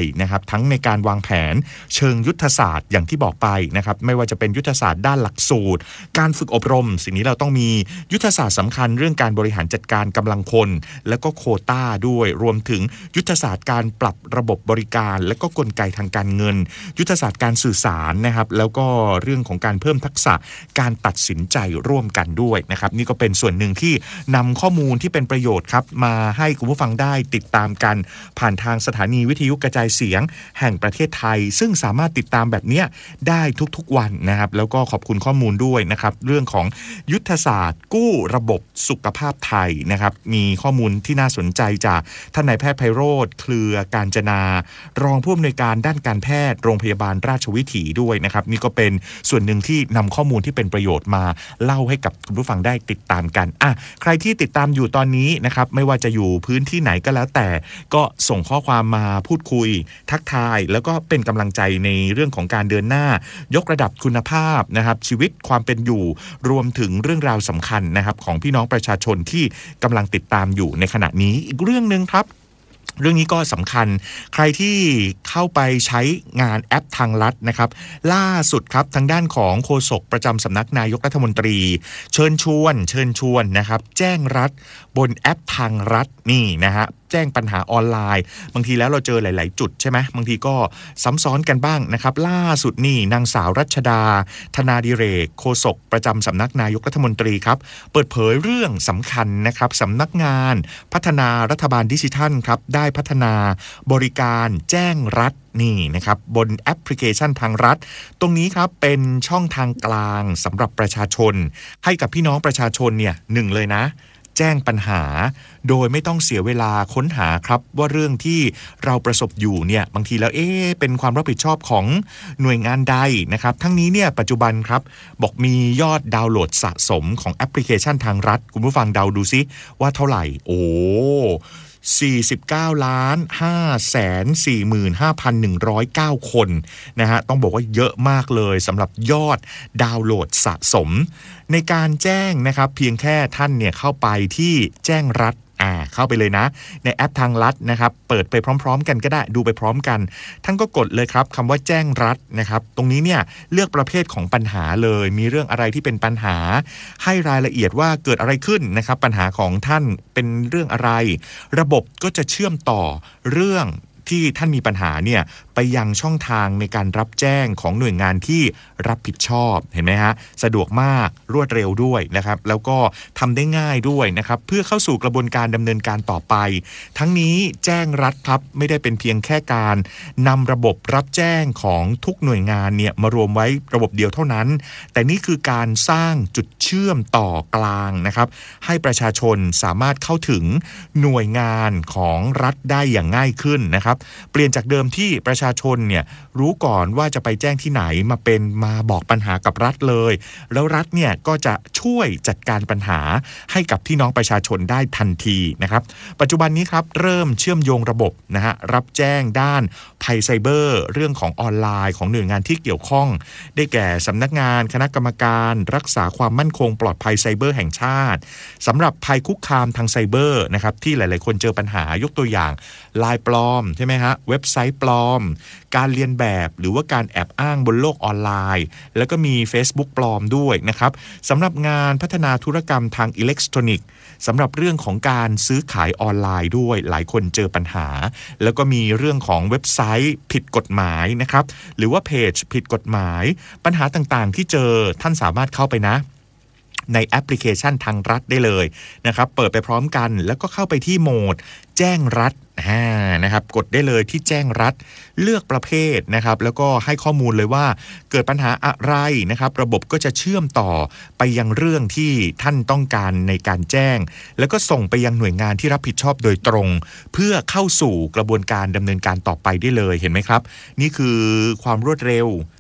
Speaker 1: นะครับทั้งในการวางแผนเชิงยุทธศาสตร์อย่างที่บอกไปนะครับไม่ว่าจะเป็นยุทธศาสตร์ด้านหลักสูตรการฝึกอบรมสิ่งนี้เราต้องมียุทธศาสตร์สำคัญเรื่องการบริหารจัดการกำลังคนแล้วก็โควต้าด้วยรวมถึงยุทธศาสตร์การปรับระบบบริการและก็กลไกทางการเงินยุทธศาสตร์การสื่อสารนะครับแล้วก็เรื่องของการเพิ่มทักษะการตัดสินใจร่วมกันด้วยนะครับนี่ก็เป็นส่วนหนึ่งที่นำข้อมูลที่เป็นประโยชน์ครับมาให้คุณผู้ฟังได้ติดตามกันผ่านทางสถานีวิทยุกระจายเสียงแห่งประเทศไทยซึ่งสามารถติดตามแบบนี้ได้ทุกๆวันนะครับแล้วก็ขอบคุณข้อมูลด้วยนะครับเรื่องของยุทธศาสตร์กู้ระบบสุขภาพไทยนะครับมีข้อมูลที่น่าสนใจจากท่านนายแพทย์ไพโรจน์เครือการจนารองผู้อำนวยการด้านการแพทย์โรงพยาบาลราชวิถีด้วยนะครับนี่ก็เป็นส่วนหนึ่งที่นำข้อมูลที่เป็นประโยชน์มาเล่าให้กับคุณผู้ฟังได้ติดตามกันอ่ะใครที่ติดตามอยู่ตอนนี้นะครับไม่ว่าจะอยู่พื้นที่ไหนก็แล้วแต่ก็ส่งข้อความมาพูดคุยทักทายแล้วก็เป็นกำลังใจในเรื่องของการเดินหน้ายกระดับคุณภาพนะครับชีวิตความเป็นอยู่รวมถึงเรื่องราวสำคัญนะครับของพี่น้องประชาชนที่กำลังติดตามอยู่ในขณะนี้อีกเรื่องนึงครับเรื่องนี้ก็สำคัญใครที่เข้าไปใช้งานแอปทางลัดนะครับล่าสุดครับทางด้านของโฆษกประจำสำนักนายกรัฐมนตรีเชิญชวนเชิญชวนนะครับแจ้งรัฐบนแอปทางรัฐนี่นะฮะแจ้งปัญหาออนไลน์บางทีแล้วเราเจอหลายๆจุดใช่ไหมบางทีก็ซ้ำซ้อนกันบ้างนะครับล่าสุดนี่นางสาวรัชดาธนาดิเรกโฆษกประจำสำนักนายกรัฐมนตรีครับเปิดเผยเรื่องสำคัญนะครับสำนักงานพัฒนารัฐบาลดิจิทัลครับได้พัฒนาบริการแจ้งรัฐนี่นะครับบนแอปพลิเคชันทางรัฐตรงนี้ครับเป็นช่องทางกลางสำหรับประชาชนให้กับพี่น้องประชาชนเนี่ยหนึ่งเลยนะแจ้งปัญหาโดยไม่ต้องเสียเวลาค้นหาครับว่าเรื่องที่เราประสบอยู่เนี่ยบางทีแล้วเอ๊ะเป็นความรับผิดชอบของหน่วยงานใดนะครับทั้งนี้เนี่ยปัจจุบันครับบอกมียอดดาวน์โหลดสะสมของแอปพลิเคชันทางรัฐคุณผู้ฟังเดาดูซิว่าเท่าไหร่โอ้สี่สิบเก้าล้านห้าแสนสี่หมื่นห้าพันหนึ่งร้อยเก้าคนนะฮะต้องบอกว่าเยอะมากเลยสำหรับยอดดาวน์โหลดสะสมในการแจ้งนะครับเพียงแค่ท่านเนี่ยเข้าไปที่แจ้งรัฐอ่าเข้าไปเลยนะในแอปทางรัฐนะครับเปิดไปพร้อมๆกันก็ได้ดูไปพร้อมกันท่านก็กดเลยครับคำว่าแจ้งรัฐนะครับตรงนี้เนี่ยเลือกประเภทของปัญหาเลยมีเรื่องอะไรที่เป็นปัญหาให้รายละเอียดว่าเกิดอะไรขึ้นนะครับปัญหาของท่านเป็นเรื่องอะไรระบบก็จะเชื่อมต่อเรื่องที่ท่านมีปัญหาเนี่ยไปยังช่องทางในการรับแจ้งของหน่วยงานที่รับผิดชอบเห็นไหมฮะสะดวกมากรวดเร็วด้วยนะครับแล้วก็ทำได้ง่ายด้วยนะครับเพื่อเข้าสู่กระบวนการดำเนินการต่อไปทั้งนี้แจ้งรัฐครับไม่ได้เป็นเพียงแค่การนำระบบรับแจ้งของทุกหน่วยงานเนี่ยมารวมไว้ระบบเดียวเท่านั้นแต่นี่คือการสร้างจุดเชื่อมต่อกลางนะครับให้ประชาชนสามารถเข้าถึงหน่วยงานของรัฐได้อย่างง่ายขึ้นนะครับเปลี่ยนจากเดิมที่ประชาชนเนี่ยรู้ก่อนว่าจะไปแจ้งที่ไหนมาเป็นมาบอกปัญหากับรัฐเลยแล้วรัฐเนี่ยก็จะช่วยจัดการปัญหาให้กับพี่น้องประชาชนได้ทันทีนะครับปัจจุบันนี้ครับเริ่มเชื่อมโยงระบบนะฮะรับแจ้งด้านภัยไซเบอร์เรื่องของออนไลน์ของหน่วยงานที่เกี่ยวข้องได้แก่สำนักงานคณะกรรมการรักษาความมั่นคงปลอดภัยไซเบอร์แห่งชาติสำหรับภัยคุกคามทางไซเบอร์นะครับที่หลายๆคนเจอปัญหายกตัวอย่างไลน์ปลอมใช่ไหมฮะเว็บไซต์ปลอมการเลียนแบบหรือว่าการแอบอ้างบนโลกออนไลน์แล้วก็มี Facebook ปลอมด้วยนะครับสำหรับงานพัฒนาธุรกรรมทางอิเล็กทรอนิกส์สำหรับเรื่องของการซื้อขายออนไลน์ด้วยหลายคนเจอปัญหาแล้วก็มีเรื่องของเว็บไซต์ผิดกฎหมายนะครับหรือว่าเพจผิดกฎหมายปัญหาต่างๆที่เจอท่านสามารถเข้าไปนะในแอปพลิเคชันทางรัฐได้เลยนะครับเปิดไปพร้อมกันแล้วก็เข้าไปที่โหมดแจ้งรัฐนะครับกดได้เลยที่แจ้งรัฐเลือกประเภทนะครับแล้วก็ให้ข้อมูลเลยว่าเกิดปัญหาอะไรนะครับระบบก็จะเชื่อมต่อไปยังเรื่องที่ท่านต้องการในการแจ้งแล้วก็ส่งไปยังหน่วยงานที่รับผิดชอบโดยตรงเพื่อเข้าสู่กระบวนการดำเนินการต่อไปได้เลยเห็นไหมครับนี่คือความรวดเร็ว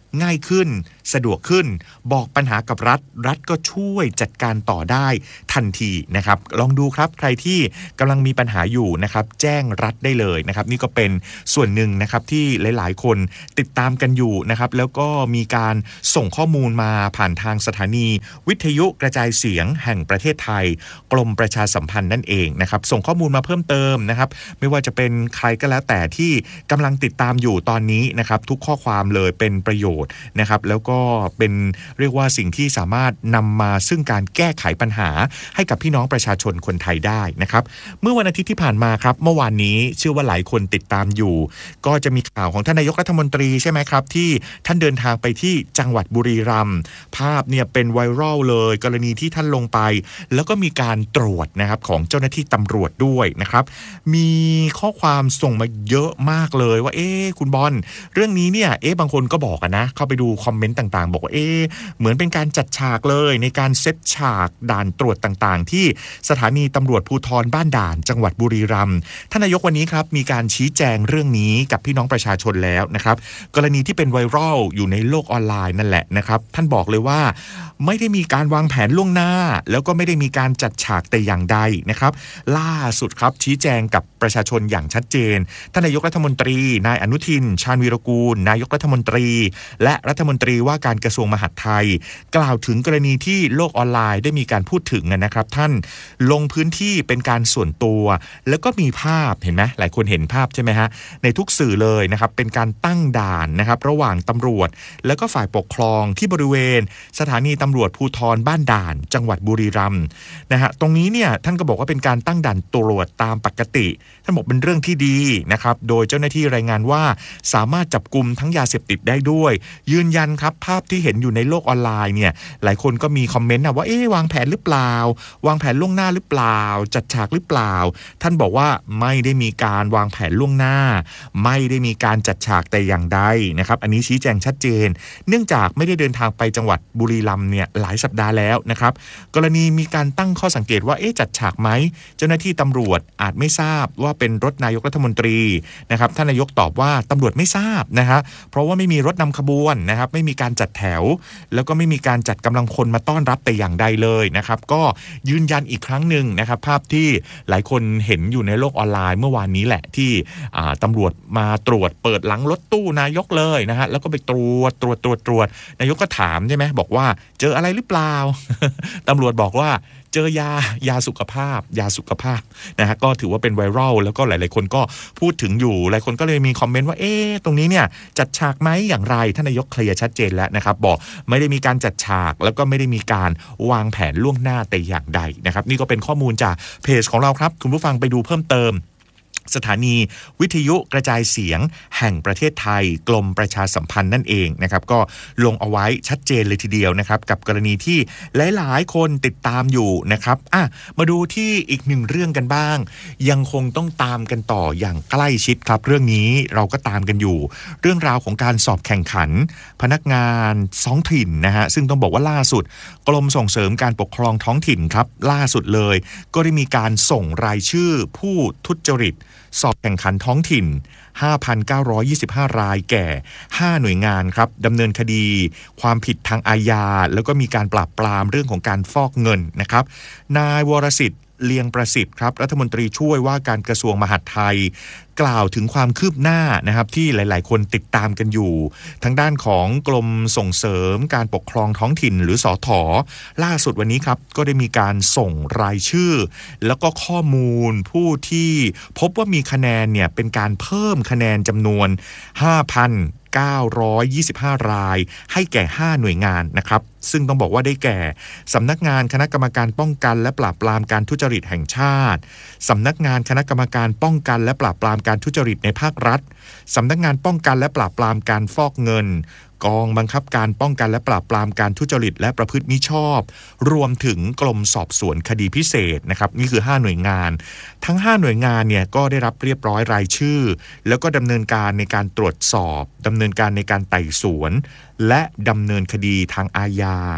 Speaker 1: ง่ายขึ้นสะดวกขึ้นบอกปัญหากับรัฐรัฐก็ช่วยจัดการต่อได้ทันทีนะครับลองดูครับใครที่กำลังมีปัญหาอยู่นะครับแจ้งรัฐได้เลยนะครับนี่ก็เป็นส่วนหนึ่งนะครับที่หลายๆคนติดตามกันอยู่นะครับแล้วก็มีการส่งข้อมูลมาผ่านทางสถานีวิทยุกระจายเสียงแห่งประเทศไทยกรมประชาสัมพันธ์นั่นเองนะครับส่งข้อมูลมาเพิ่มเติมนะครับไม่ว่าจะเป็นใครก็แล้วแต่ที่กำลังติดตามอยู่ตอนนี้นะครับทุกข้อความเลยเป็นประโยชน์นะครับแล้วก็เป็นเรียกว่าสิ่งที่สามารถนำมาซึ่งการแก้ไขปัญหาให้กับพี่น้องประชาชนคนไทยได้นะครับเมื่อวันอาทิตย์ที่ผ่านมาครับเมื่อวานนี้เชื่อว่าหลายคนติดตามอยู่ก็จะมีข่าวของท่านนายกรัฐมนตรีใช่ไหมครับที่ท่านเดินทางไปที่จังหวัดบุรีรัมย์ภาพเนี่ยเป็นไวรัลเลยกรณีที่ท่านลงไปแล้วก็มีการตรวจนะครับของเจ้าหน้าที่ตำรวจด้วยนะครับมีข้อความส่งมาเยอะมากเลยว่าเอ๊ะคุณบอลเรื่องนี้เนี่ยเอ๊ะบางคนก็บอกกันนะเข้าไปดูคอมเมนต์ต่างๆบอกว่าเอ๊ะเหมือนเป็นการจัดฉากเลยในการเซตฉากด่านตรวจต่างๆที่สถานีตำรวจภูธรบ้านด่านจังหวัดบุรีรัมย์ท่านนายกวันนี้ครับมีการชี้แจงเรื่องนี้กับพี่น้องประชาชนแล้วนะครับกรณีที่เป็นไวรัลอยู่ในโลกออนไลน์นั่นแหละนะครับท่านบอกเลยว่าไม่ได้มีการวางแผนล่วงหน้าแล้วก็ไม่ได้มีการจัดฉากแต่อย่างใดนะครับล่าสุดครับชี้แจงกับประชาชนอย่างชัดเจนท่านนายกรัฐมนตรีนายอนุทินชาญวีรกูลนายกรัฐมนตรีและรัฐมนตรีว่าการกระทรวงมหาดไทยกล่าวถึงกรณีที่โลกออนไลน์ได้มีการพูดถึงนะครับท่านลงพื้นที่เป็นการส่วนตัวแล้วก็มีภาพเห็นไหมหลายคนเห็นภาพใช่ไหมฮะในทุกสื่อเลยนะครับเป็นการตั้งด่านนะครับระหว่างตำรวจแล้วก็ฝ่ายปกครองที่บริเวณสถานีตำรวจภูธรบ้านด่านจังหวัดบุรีรัมย์นะฮะตรงนี้เนี่ยท่านก็บอกว่าเป็นการตั้งด่านตรวจตามปกติท่านบอกเป็นเรื่องที่ดีนะครับโดยเจ้าหน้าที่รายงานว่าสามารถจับกุมทั้งยาเสพติดได้ด้วยยืนยันครับภาพที่เห็นอยู่ในโลกออนไลน์เนี่ยหลายคนก็มีคอมเมนต์นะว่าเอ๊ะวางแผนหรือเปล่าวางแผนล่วงหน้าหรือเปล่าจัดฉากหรือเปล่าท่านบอกว่าไม่ได้มีการวางแผนล่วงหน้าไม่ได้มีการจัดฉากแต่อย่างใดนะครับอันนี้ชี้แจงชัดเจนเนื่องจากไม่ได้เดินทางไปจังหวัดบุรีรัมย์เนี่ยหลายสัปดาห์แล้วนะครับกรณีมีการตั้งข้อสังเกตว่าเอ๊ะจัดฉากไหมเจ้าหน้าที่ตำรวจอาจไม่ทราบว่าเป็นรถนายกรัฐมนตรีนะครับท่านนายกตอบว่าตำรวจไม่ทราบนะฮะเพราะว่าไม่มีรถนำขบวนนะครับไม่มีการจัดแถวแล้วก็ไม่มีการจัดกำลังคนมาต้อนรับแต่อย่างใดเลยนะครับก็ยืนยันอีกครั้งหนึ่งนะครับภาพที่หลายคนเห็นอยู่ในโลกออนไลน์เมื่อวานนี้แหละที่ตำรวจมาตรวจเปิดหลังรถตู้นายกเลยนะฮะแล้วก็ไปตรวจตรวจตรวจตรวจนายกก็ถามใช่ไหมบอกว่าเจออะไรหรือเปล่า ตำรวจบอกว่าเจอยายาสุขภาพยาสุขภาพนะฮะก็ถือว่าเป็นไวรัลแล้วก็หลายๆคนก็พูดถึงอยู่หลายคนก็เลยมีคอมเมนต์ว่าเอ๊ะตรงนี้เนี่ยจัดฉากไหมอย่างไรท่านนายกเคลียร์ชัดเจนแล้วนะครับบอกไม่ได้มีการจัดฉากแล้วก็ไม่ได้มีการวางแผนล่วงหน้าแต่อย่างใดนะครับนี่ก็เป็นข้อมูลจากเพจของเราครับคุณผู้ฟังไปดูเพิ่มเติมสถานีวิทยุกระจายเสียงแห่งประเทศไทยกรมประชาสัมพันธ์นั่นเองนะครับก็ลงเอาไว้ชัดเจนเลยทีเดียวนะครับกับกรณีที่หลายๆคนติดตามอยู่นะครับอ่ะมาดูที่อีกหนึ่งเรื่องกันบ้างยังคงต้องตามกันต่ออย่างใกล้ชิดครับเรื่องนี้เราก็ตามกันอยู่เรื่องราวของการสอบแข่งขันพนักงานท้องถิ่นนะฮะซึ่งต้องบอกว่าล่าสุดกรมส่งเสริมการปกครองท้องถิ่นครับล่าสุดเลยก็ได้มีการส่งรายชื่อผู้ทุจริตสอบแข่งขันท้องถิ่น ห้าพันเก้าร้อยยี่สิบห้า รายแก่ห้าหน่วยงานครับดำเนินคดีความผิดทางอาญาแล้วก็มีการปราบปรามเรื่องของการฟอกเงินนะครับนายวรสิทธิ์เลียงประสิทธิ์ครับรัฐมนตรีช่วยว่าการกระทรวงมหาดไทยกล่าวถึงความคืบหน้านะครับที่หลายๆคนติดตามกันอยู่ทางด้านของกรมส่งเสริมการปกครองท้องถิ่นหรือสถ.ล่าสุดวันนี้ครับก็ได้มีการส่งรายชื่อแล้วก็ข้อมูลผู้ที่พบว่ามีคะแนนเนี่ยเป็นการเพิ่มคะแนนจำนวน ห้าพันเก้าร้อยยี่สิบห้า รายให้แก่ห้าหน่วยงานนะครับซึ่งต้องบอกว่าได้แก่สำนักงานคณะกรรมการป้องกันและปราบปรามการทุจริตแห่งชาติสำนักงานคณะกรรมการป้องกันและปราบปรามการทุจริตในภาครัฐสำนักงานป้องกันและปราบปรามการฟอกเงินกองบังคับการป้องกันและปราบปรามการทุจริตและประพฤติมิชอบรวมถึงกรมสอบสวนคดีพิเศษนะครับนี่คือห้าหน่วยงานทั้งห้าหน่วยงานเนี่ยก็ได้รับเรียบร้อยรายชื่อแล้วก็ดำเนินการในการตรวจสอบดำเนินการในการไต่สวนและดำเนินคดีทางอาญา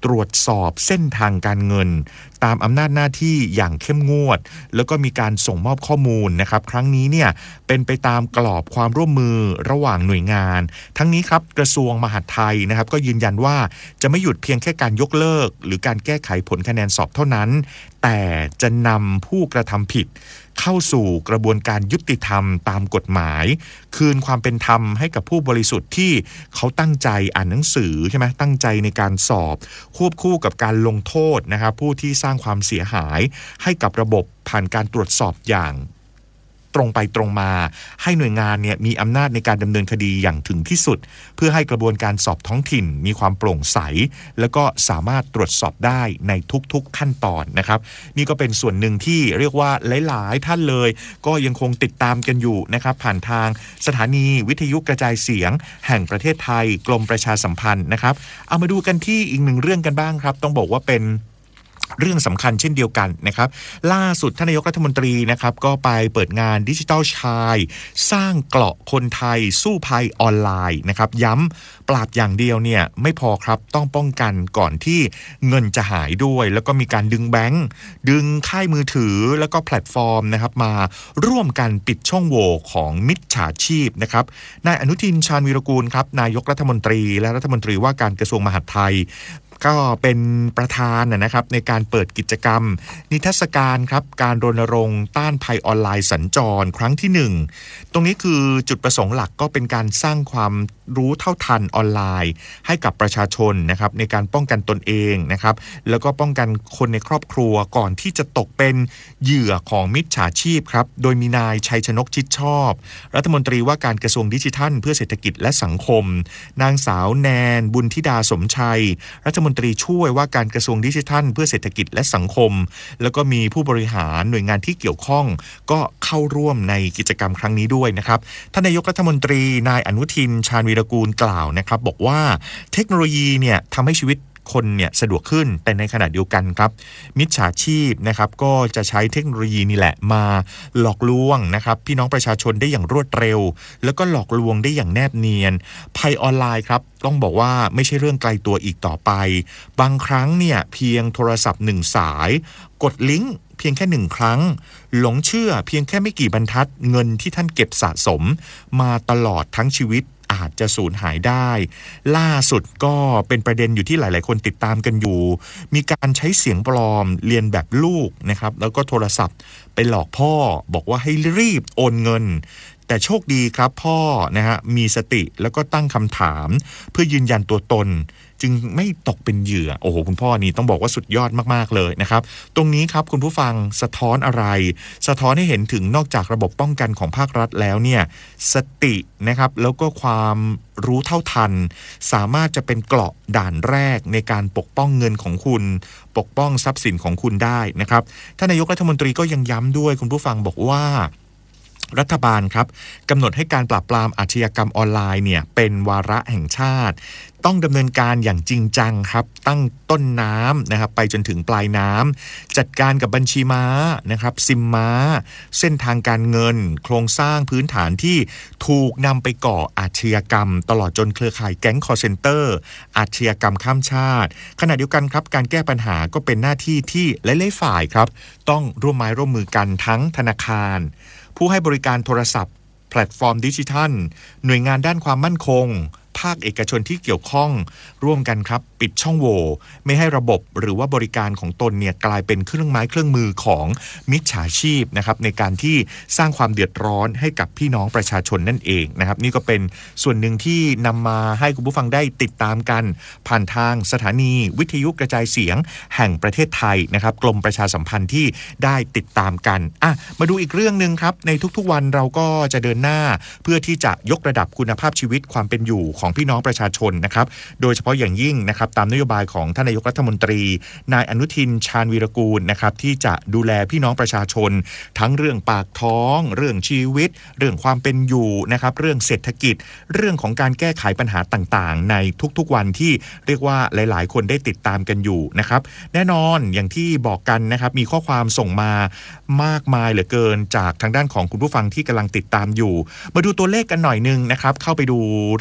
Speaker 1: ตรวจสอบเส้นทางการเงินตามอำนาจหน้าที่อย่างเข้มงวดแล้วก็มีการส่งมอบข้อมูลนะครับครั้งนี้เนี่ยเป็นไปตามกรอบความร่วมมือระหว่างหน่วยงานทั้งนี้ครับกระทรวงมหาดไทยนะครับก็ยืนยันว่าจะไม่หยุดเพียงแค่การยกเลิกหรือการแก้ไขผลคะแนนสอบเท่านั้นแต่จะนำผู้กระทำผิดเข้าสู่กระบวนการยุติธรรมตามกฎหมายคืนความเป็นธรรมให้กับผู้บริสุทธิ์ที่เขาตั้งใจอ่านหนังสือใช่ไหมตั้งใจในการสอบควบคู่กับการลงโทษนะครับผู้ที่สร้างความเสียหายให้กับระบบผ่านการตรวจสอบอย่างตรงไปตรงมาให้หน่วยงานเนี่ยมีอำนาจในการดำเนินคดีอย่างถึงที่สุดเพื่อให้กระบวนการสอบท้องถิ่นมีความโปร่งใสแล้วก็สามารถตรวจสอบได้ในทุกๆขั้นตอนนะครับนี่ก็เป็นส่วนหนึ่งที่เรียกว่าหลายๆท่านเลยก็ยังคงติดตามกันอยู่นะครับผ่านทางสถานีวิทยุกระจายเสียงแห่งประเทศไทยกรมประชาสัมพันธ์นะครับเอามาดูกันที่อีกหนึ่งเรื่องกันบ้างครับต้องบอกว่าเป็นเรื่องสำคัญเช่นเดียวกันนะครับล่าสุดท่านนายกรัฐมนตรีนะครับก็ไปเปิดงานดิจิทัลชายสร้างเกราะคนไทยสู้ภัยออนไลน์นะครับย้ำปราบอย่างเดียวเนี่ยไม่พอครับต้องป้องกันก่อนที่เงินจะหายด้วยแล้วก็มีการดึงแบงค์ดึงค่ายมือถือแล้วก็แพลตฟอร์มนะครับมาร่วมกันปิดช่องโหว่ของมิจฉาชีพนะครับนายอนุทินชาญวีรกูลครับนายกรัฐมนตรีและรัฐมนตรีว่าการกระทรวงมหาดไทยก็เป็นประธานนะครับในการเปิดกิจกรรมนิทรรศการครับการรณรงค์ต้านภัยออนไลน์สัญจรครั้งที่หนึ่งตรงนี้คือจุดประสงค์หลักก็เป็นการสร้างความรู้เท่าทันออนไลน์ให้กับประชาชนนะครับในการป้องกันตนเองนะครับแล้วก็ป้องกันคนในครอบครัวก่อนที่จะตกเป็นเหยื่อของมิจฉาชีพครับโดยมีนายชัยชนกชิดชอบรัฐมนตรีว่าการกระทรวงดิจิทัลเพื่อเศรษฐกิจและสังคมนางสาวแนนบุญธิดาสมชัยรัฐมนตรีช่วยว่าการกระทรวงดิจิทัลเพื่อเศรษฐกิจและสังคมแล้วก็มีผู้บริหารหน่วยงานที่เกี่ยวข้องก็เข้าร่วมในกิจกรรมครั้งนี้ด้วยนะครับท่านนายกรัฐมนตรีนายอนุทินชาญวีรกูลกล่าวนะครับบอกว่าเทคโนโลยีเนี่ยทำให้ชีวิตคนเนี่ยสะดวกขึ้นแต่ในขณะเดียวกันครับมิจฉาชีพนะครับก็จะใช้เทคโนโลยีนี่แหละมาหลอกลวงนะครับพี่น้องประชาชนได้อย่างรวดเร็วแล้วก็หลอกลวงได้อย่างแนบเนียนภัยออนไลน์ครับต้องบอกว่าไม่ใช่เรื่องไกลตัวอีกต่อไปบางครั้งเนี่ยเพียงโทรศัพท์หนึ่งสายกดลิงก์เพียงแค่หนึ่งครั้งหลงเชื่อเพียงแค่ไม่กี่บรรทัดเงินที่ท่านเก็บสะสมมาตลอดทั้งชีวิตอาจจะสูญหายได้ล่าสุดก็เป็นประเด็นอยู่ที่หลายๆคนติดตามกันอยู่มีการใช้เสียงปลอมเรียนแบบลูกนะครับแล้วก็โทรศัพท์ไปหลอกพ่อบอกว่าให้รีบโอนเงินแต่โชคดีครับพ่อนะฮะมีสติแล้วก็ตั้งคำถามเพื่อยืนยันตัวตนจึงไม่ตกเป็นเหยื่อโอ้โหคุณพ่อนี่ต้องบอกว่าสุดยอดมากๆเลยนะครับตรงนี้ครับคุณผู้ฟังสะท้อนอะไรสะท้อนให้เห็นถึงนอกจากระบบป้องกันของภาครัฐแล้วเนี่ยสตินะครับแล้วก็ความรู้เท่าทันสามารถจะเป็นเกราะด่านแรกในการปกป้องเงินของคุณปกป้องทรัพย์สินของคุณได้นะครับท่านนายกรัฐมนตรีก็ยังย้ำด้วยคุณผู้ฟังบอกว่ารัฐบาลครับกำหนดให้การปราบปรามอาชญากรรมออนไลน์เนี่ยเป็นวาระแห่งชาติต้องดำเนินการอย่างจริงจังครับตั้งต้นน้ำนะครับไปจนถึงปลายน้ำจัดการกับบัญชีม้านะครับซิมม้าเส้นทางการเงินโครงสร้างพื้นฐานที่ถูกนำไปก่ออาชญากรรมตลอดจนเครือข่ายแก๊งคอลเซ็นเตอร์อาชญากรรมข้ามชาติขณะเดียวกันครับการแก้ปัญหาก็เป็นหน้าที่ที่หลายๆฝ่ายครับต้องร่วมไม้ร่วมมือกันทั้งธนาคารผู้ให้บริการโทรศัพท์แพลตฟอร์มดิจิทัลหน่วยงานด้านความมั่นคงภาคเอกชนที่เกี่ยวข้องร่วมกันครับปิดช่องโหว่ไม่ให้ระบบหรือว่าบริการของตนเนี่ยกลายเป็นเครื่องไม้เครื่องมือของมิจฉาชีพนะครับในการที่สร้างความเดือดร้อนให้กับพี่น้องประชาชนนั่นเองนะครับนี่ก็เป็นส่วนหนึ่งที่นำมาให้คุณผู้ฟังได้ติดตามกันผ่านทางสถานีวิทยุกระจายเสียงแห่งประเทศไทยนะครับกรมประชาสัมพันธ์ที่ได้ติดตามกันอ่ะมาดูอีกเรื่องนึงครับในทุกๆวันเราก็จะเดินหน้าเพื่อที่จะยกระดับคุณภาพชีวิตความเป็นอยู่ของพี่น้องประชาชนนะครับโดยเฉพาะอย่างยิ่งนะครับตามนโยบายของท่านนายกรัฐมนตรีนายอนุทินชาญวีรกูลนะครับที่จะดูแลพี่น้องประชาชนทั้งเรื่องปากท้องเรื่องชีวิตเรื่องความเป็นอยู่นะครับเรื่องเศรษฐกิจเรื่องของการแก้ไขปัญหาต่างๆในทุกๆวันที่เรียกว่าหลายๆคนได้ติดตามกันอยู่นะครับแน่นอนอย่างที่บอกกันนะครับมีข้อความส่งมามากมายเหลือเกินจากทางด้านของคุณผู้ฟังที่กำลังติดตามอยู่มาดูตัวเลขกันหน่อยนึงนะครับเข้าไปดูเรื่องราวของ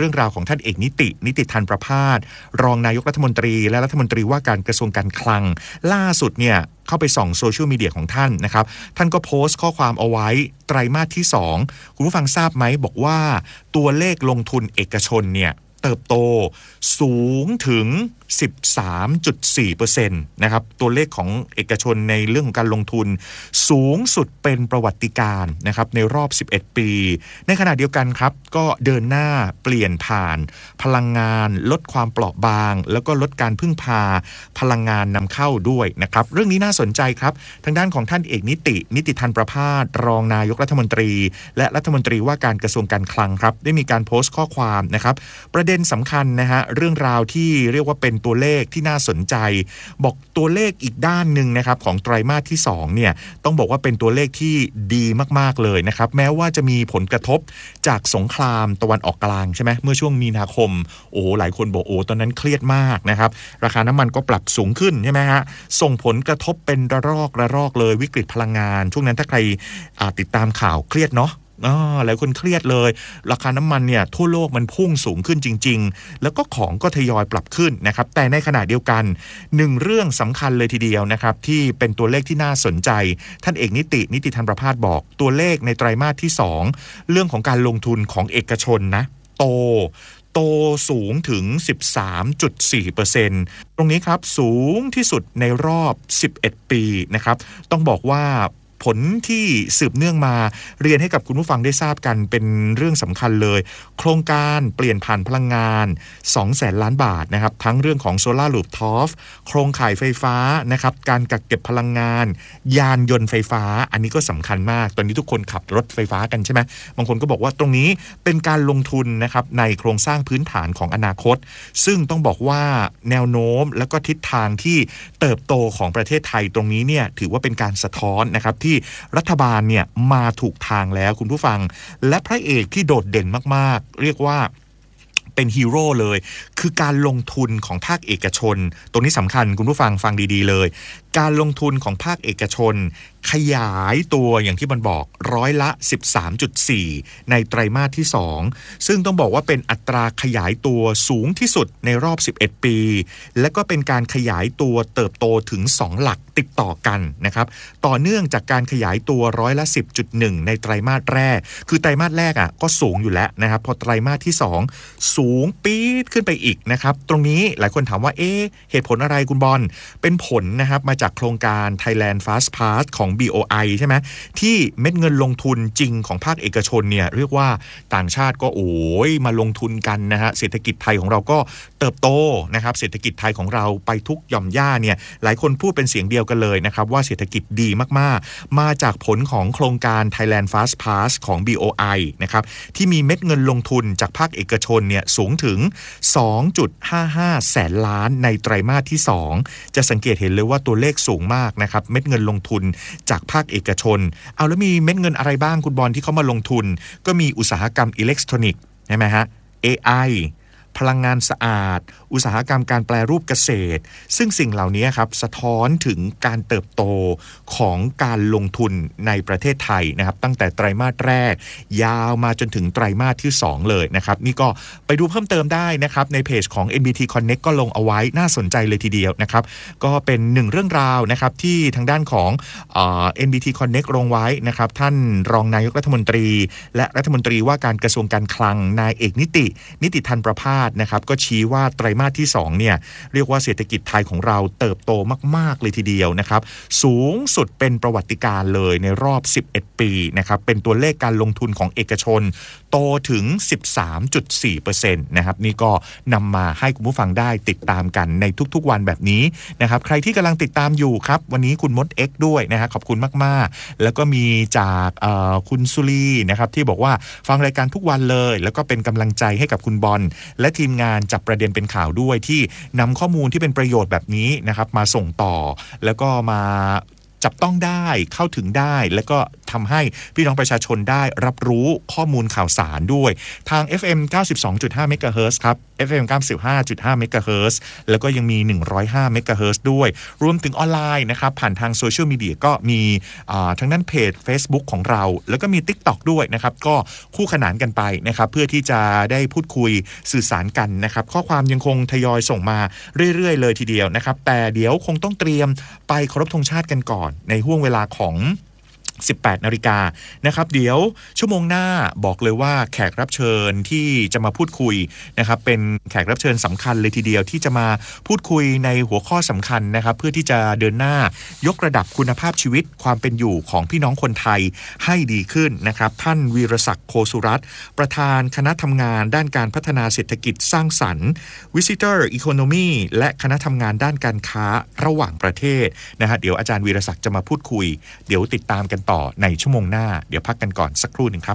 Speaker 1: ท่านเอกนิตินิติธันประภาสรองนายกรัฐมนตรีและรัฐมนตรีว่าการกระทรวงการคลังล่าสุดเนี่ยเข้าไปส่องโซเชียลมีเดียของท่านนะครับท่านก็โพสต์ข้อความเอาไว้ไตรมาสที่สองคุณผู้ฟังทราบไหมบอกว่าตัวเลขลงทุนเอกชนเนี่ยเติบโตสูงถึง สิบสามจุดสี่เปอร์เซ็นต์ นะครับตัวเลขของเอกชนในเรื่องของการลงทุนสูงสุดเป็นประวัติการณ์นะครับในรอบสิบเอ็ดปีในขณะเดียวกันครับก็เดินหน้าเปลี่ยนผ่านพลังงานลดความเปราะบางแล้วก็ลดการพึ่งพาพลังงานนำเข้าด้วยนะครับเรื่องนี้น่าสนใจครับทางด้านของท่านเอกนิตินิติธันประภาสรองนายกรัฐมนตรีและรัฐมนตรีว่าการกระทรวงการคลังครับได้มีการโพสต์ข้อความนะครับประเด็นสำคัญนะฮะเรื่องราวที่เรียกว่าเป็นตัวเลขที่น่าสนใจบอกตัวเลขอีกด้านหนึ่งนะครับของไตรมาสที่สองเนี่ยต้องบอกว่าเป็นตัวเลขที่ดีมากๆเลยนะครับแม้ว่าจะมีผลกระทบจากสงครามตะวันออกกลางใช่ไหมเมื่อช่วงมีนาคมโอ้หลายคนบอกโอ้ตอนนั้นเครียดมากนะครับราคาน้ำมันก็ปรับสูงขึ้นใช่ไหมฮะส่งผลกระทบเป็นระลอกระลอกเลยวิกฤตพลังงานช่วงนั้นถ้าใครติดตามข่าวเครียดเนาะอ๋อหลายคนเครียดเลยราคาน้ำมันเนี่ยทั่วโลกมันพุ่งสูงขึ้นจริงๆแล้วก็ของก็ทยอยปรับขึ้นนะครับแต่ในขณะเดียวกันหนึ่งเรื่องสำคัญเลยทีเดียวนะครับที่เป็นตัวเลขที่น่าสนใจท่านเอกนิตินิติธันประภาสบอกตัวเลขในไตรมาสที่สองเรื่องของการลงทุนของเอกชนนะโตโตสูงถึง สิบสามจุดสี่เปอร์เซ็นต์ ตรงนี้ครับสูงที่สุดในรอบสิบเอ็ดปีนะครับต้องบอกว่าผลที่สืบเนื่องมาเรียนให้กับคุณผู้ฟังได้ทราบกันเป็นเรื่องสำคัญเลยโครงการเปลี่ยนผ่านพลังงาน สองแสน ล้านบาทนะครับทั้งเรื่องของโซล่ารูฟท็อปโครงข่ายไฟฟ้านะครับการกักเก็บพลังงานยานยนต์ไฟฟ้าอันนี้ก็สำคัญมากตอนนี้ทุกคนขับรถไฟฟ้ากันใช่ไหมบางคนก็บอกว่าตรงนี้เป็นการลงทุนนะครับในโครงสร้างพื้นฐานของอนาคตซึ่งต้องบอกว่าแนวโน้มและก็ทิศทางที่เติบโตของประเทศไทยตรงนี้เนี่ยถือว่าเป็นการสะท้อนนะครับที่รัฐบาลเนี่ยมาถูกทางแล้วคุณผู้ฟังและพระเอกที่โดดเด่นมากๆเรียกว่าเป็นฮีโร่เลยคือการลงทุนของภาคเอกชนตรงนี้สำคัญคุณผู้ฟังฟังดีๆเลยการลงทุนของภาคเอกชนขยายตัวอย่างที่มันบอกร้อยละ สิบสามจุดสี่ ในไตรมาสที่สองซึ่งต้องบอกว่าเป็นอัตราขยายตัวสูงที่สุดในรอบสิบเอ็ดปีและก็เป็นการขยายตัวเติบโตถึงสองหลักติดต่อกันนะครับต่อเนื่องจากการขยายตัวร้อยละ สิบจุดหนึ่ง ในไตรมาสแรกคือไตรมาสแรกอ่ะก็สูงอยู่แล้วนะครับพอไตรมาสที่สองสูงปี๊ดขึ้นไปอีกนะครับตรงนี้หลายคนถามว่าเอ๊ะเหตุผลอะไรคุณบอลเป็นผลนะครับมาจากโครงการ Thailand Fast Pass ของ บี โอ ไอ ใช่ไหมที่เม็ดเงินลงทุนจริงของภาคเอกชนเนี่ยเรียกว่าต่างชาติก็โอ้ยมาลงทุนกันนะฮะเศรษฐกิจไทยของเราก็เติบโตนะครับเศรษฐกิจไทยของเราไปทุกหย่อมย่าเนี่ยหลายคนพูดเป็นเสียงเดียวกันเลยนะครับว่าเศรษฐกิจดีมากๆมาจากผลของโครงการ Thailand Fast Pass ของ บี โอ ไอ นะครับที่มีเม็ดเงินลงทุนจากภาคเอกชนเนี่ยสูงถึง สองจุดห้าห้า แสนล้านในไตรมาสที่สองจะสังเกตเห็นเลยว่าตัวเลขสูงมากนะครับเม็ดเงินลงทุนจากภาคเอกชนเอาแล้วมีเม็ดเงินอะไรบ้างคุณบอลที่เขามาลงทุนก็มีอุตสาหกรรมอิเล็กทรอนิกส์ใช่ไหมฮะ เอ ไอ พลังงานสะอาดอุตสาหกรรมการแปรรูปเกษตรซึ่งสิ่งเหล่านี้ครับสะท้อนถึงการเติบโตของการลงทุนในประเทศไทยนะครับตั้งแต่ไตรมาสแรกยาวมาจนถึงไตรมาสที่สองเลยนะครับนี่ก็ไปดูเพิ่มเติมได้นะครับในเพจของ เอ็น บี ที Connect ก็ลงเอาไว้น่าสนใจเลยทีเดียวนะครับก็เป็นหนึ่งเรื่องราวนะครับที่ทางด้านของเอ่อ เอ็น บี ที Connect ลงไว้นะครับท่านรองนายกรัฐมนตรีและรัฐมนตรีว่าการกระทรวงการคลังนายเอกนิตินิติธันประภาสนะครับก็ชี้ว่าไตรมาสที่สองเนี่ยเรียกว่าเศรษฐกิจไทยของเราเติบโตมากๆเลยทีเดียวนะครับสูงสุดเป็นประวัติการณ์เลยในรอบสิบเอ็ดปีนะครับเป็นตัวเลขการลงทุนของเอกชนโตถึง สิบสามจุดสี่เปอร์เซ็นต์ นะครับนี่ก็นำมาให้คุณผู้ฟังได้ติดตามกันในทุกๆวันแบบนี้นะครับใครที่กำลังติดตามอยู่ครับวันนี้คุณมด X ด้วยนะฮะขอบคุณมากๆแล้วก็มีจากคุณสุรีนะครับที่บอกว่าฟังรายการทุกวันเลยแล้วก็เป็นกำลังใจให้กับคุณบอลและทีมงานจับประเด็นเป็นข่าวด้วยที่นำข้อมูลที่เป็นประโยชน์แบบนี้นะครับมาส่งต่อแล้วก็มาจับต้องได้เข้าถึงได้แล้วก็ทำให้พี่น้องประชาชนได้รับรู้ข้อมูลข่าวสารด้วยทาง เอฟ เอ็ม เก้าสิบสองจุดห้า เมกะเฮิรตซ์ครับ เอฟ เอ็ม เก้าสิบห้าจุดห้า เมกะเฮิรตซ์แล้วก็ยังมีหนึ่งร้อยห้าเมกะเฮิรตซ์ด้วยรวมถึงออนไลน์นะครับผ่านทางโซเชียลมีเดียก็มีทั้งนั้นเพจ Facebook ของเราแล้วก็มี TikTok ด้วยนะครับก็คู่ขนานกันไปนะครับเพื่อที่จะได้พูดคุยสื่อสารกันนะครับข้อความยังคงทยอยส่งมาเรื่อยๆเลยทีเดียวนะครับแต่เดี๋ยวคงต้องเตรียมไปเคารพธงชาติกันก่อนในห่วงเวลาของสิบแปดนาฬิกานะครับเดี๋ยวชั่วโมงหน้าบอกเลยว่าแขกรับเชิญที่จะมาพูดคุยนะครับเป็นแขกรับเชิญสำคัญเลยทีเดียวที่จะมาพูดคุยในหัวข้อสำคัญนะครับเพื่อที่จะเดินหน้ายกระดับคุณภาพชีวิตความเป็นอยู่ของพี่น้องคนไทยให้ดีขึ้นนะครับท่านวีรศักดิ์โคสุรัตน์ประธานคณะทำงานด้านการพัฒนาเศรษฐกิจสร้างสรรค์ Visitor Economy และคณะทำงานด้านการค้าระหว่างประเทศนะฮะเดี๋ยวอาจารย์วีรศักดิ์จะมาพูดคุยเดี๋ยวติดตามกันต่อในชั่วโมงหน้าเดี๋ยวพักกันก่อนสักครู่หนึ่งครับ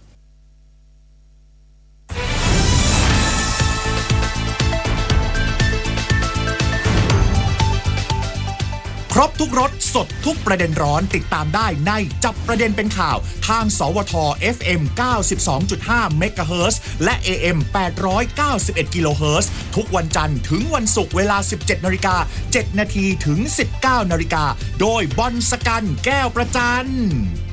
Speaker 1: ครบทุกรสสดทุกประเด็นร้อนติดตามได้ในจับประเด็นเป็นข่าวทางสวท เอฟ เอ็ม เก้าสิบสองจุดห้า เมกะเฮิรตซ์และ เอ เอ็ม แปดร้อยเก้าสิบเอ็ด กิโลเฮิรตซ์ทุกวันจันทร์ถึงวันศุกร์เวลา สิบเจ็ดนาฬิกาเจ็ดนาทีถึง สิบเก้านาฬิกาโดยบอลสกันแก้วประจัน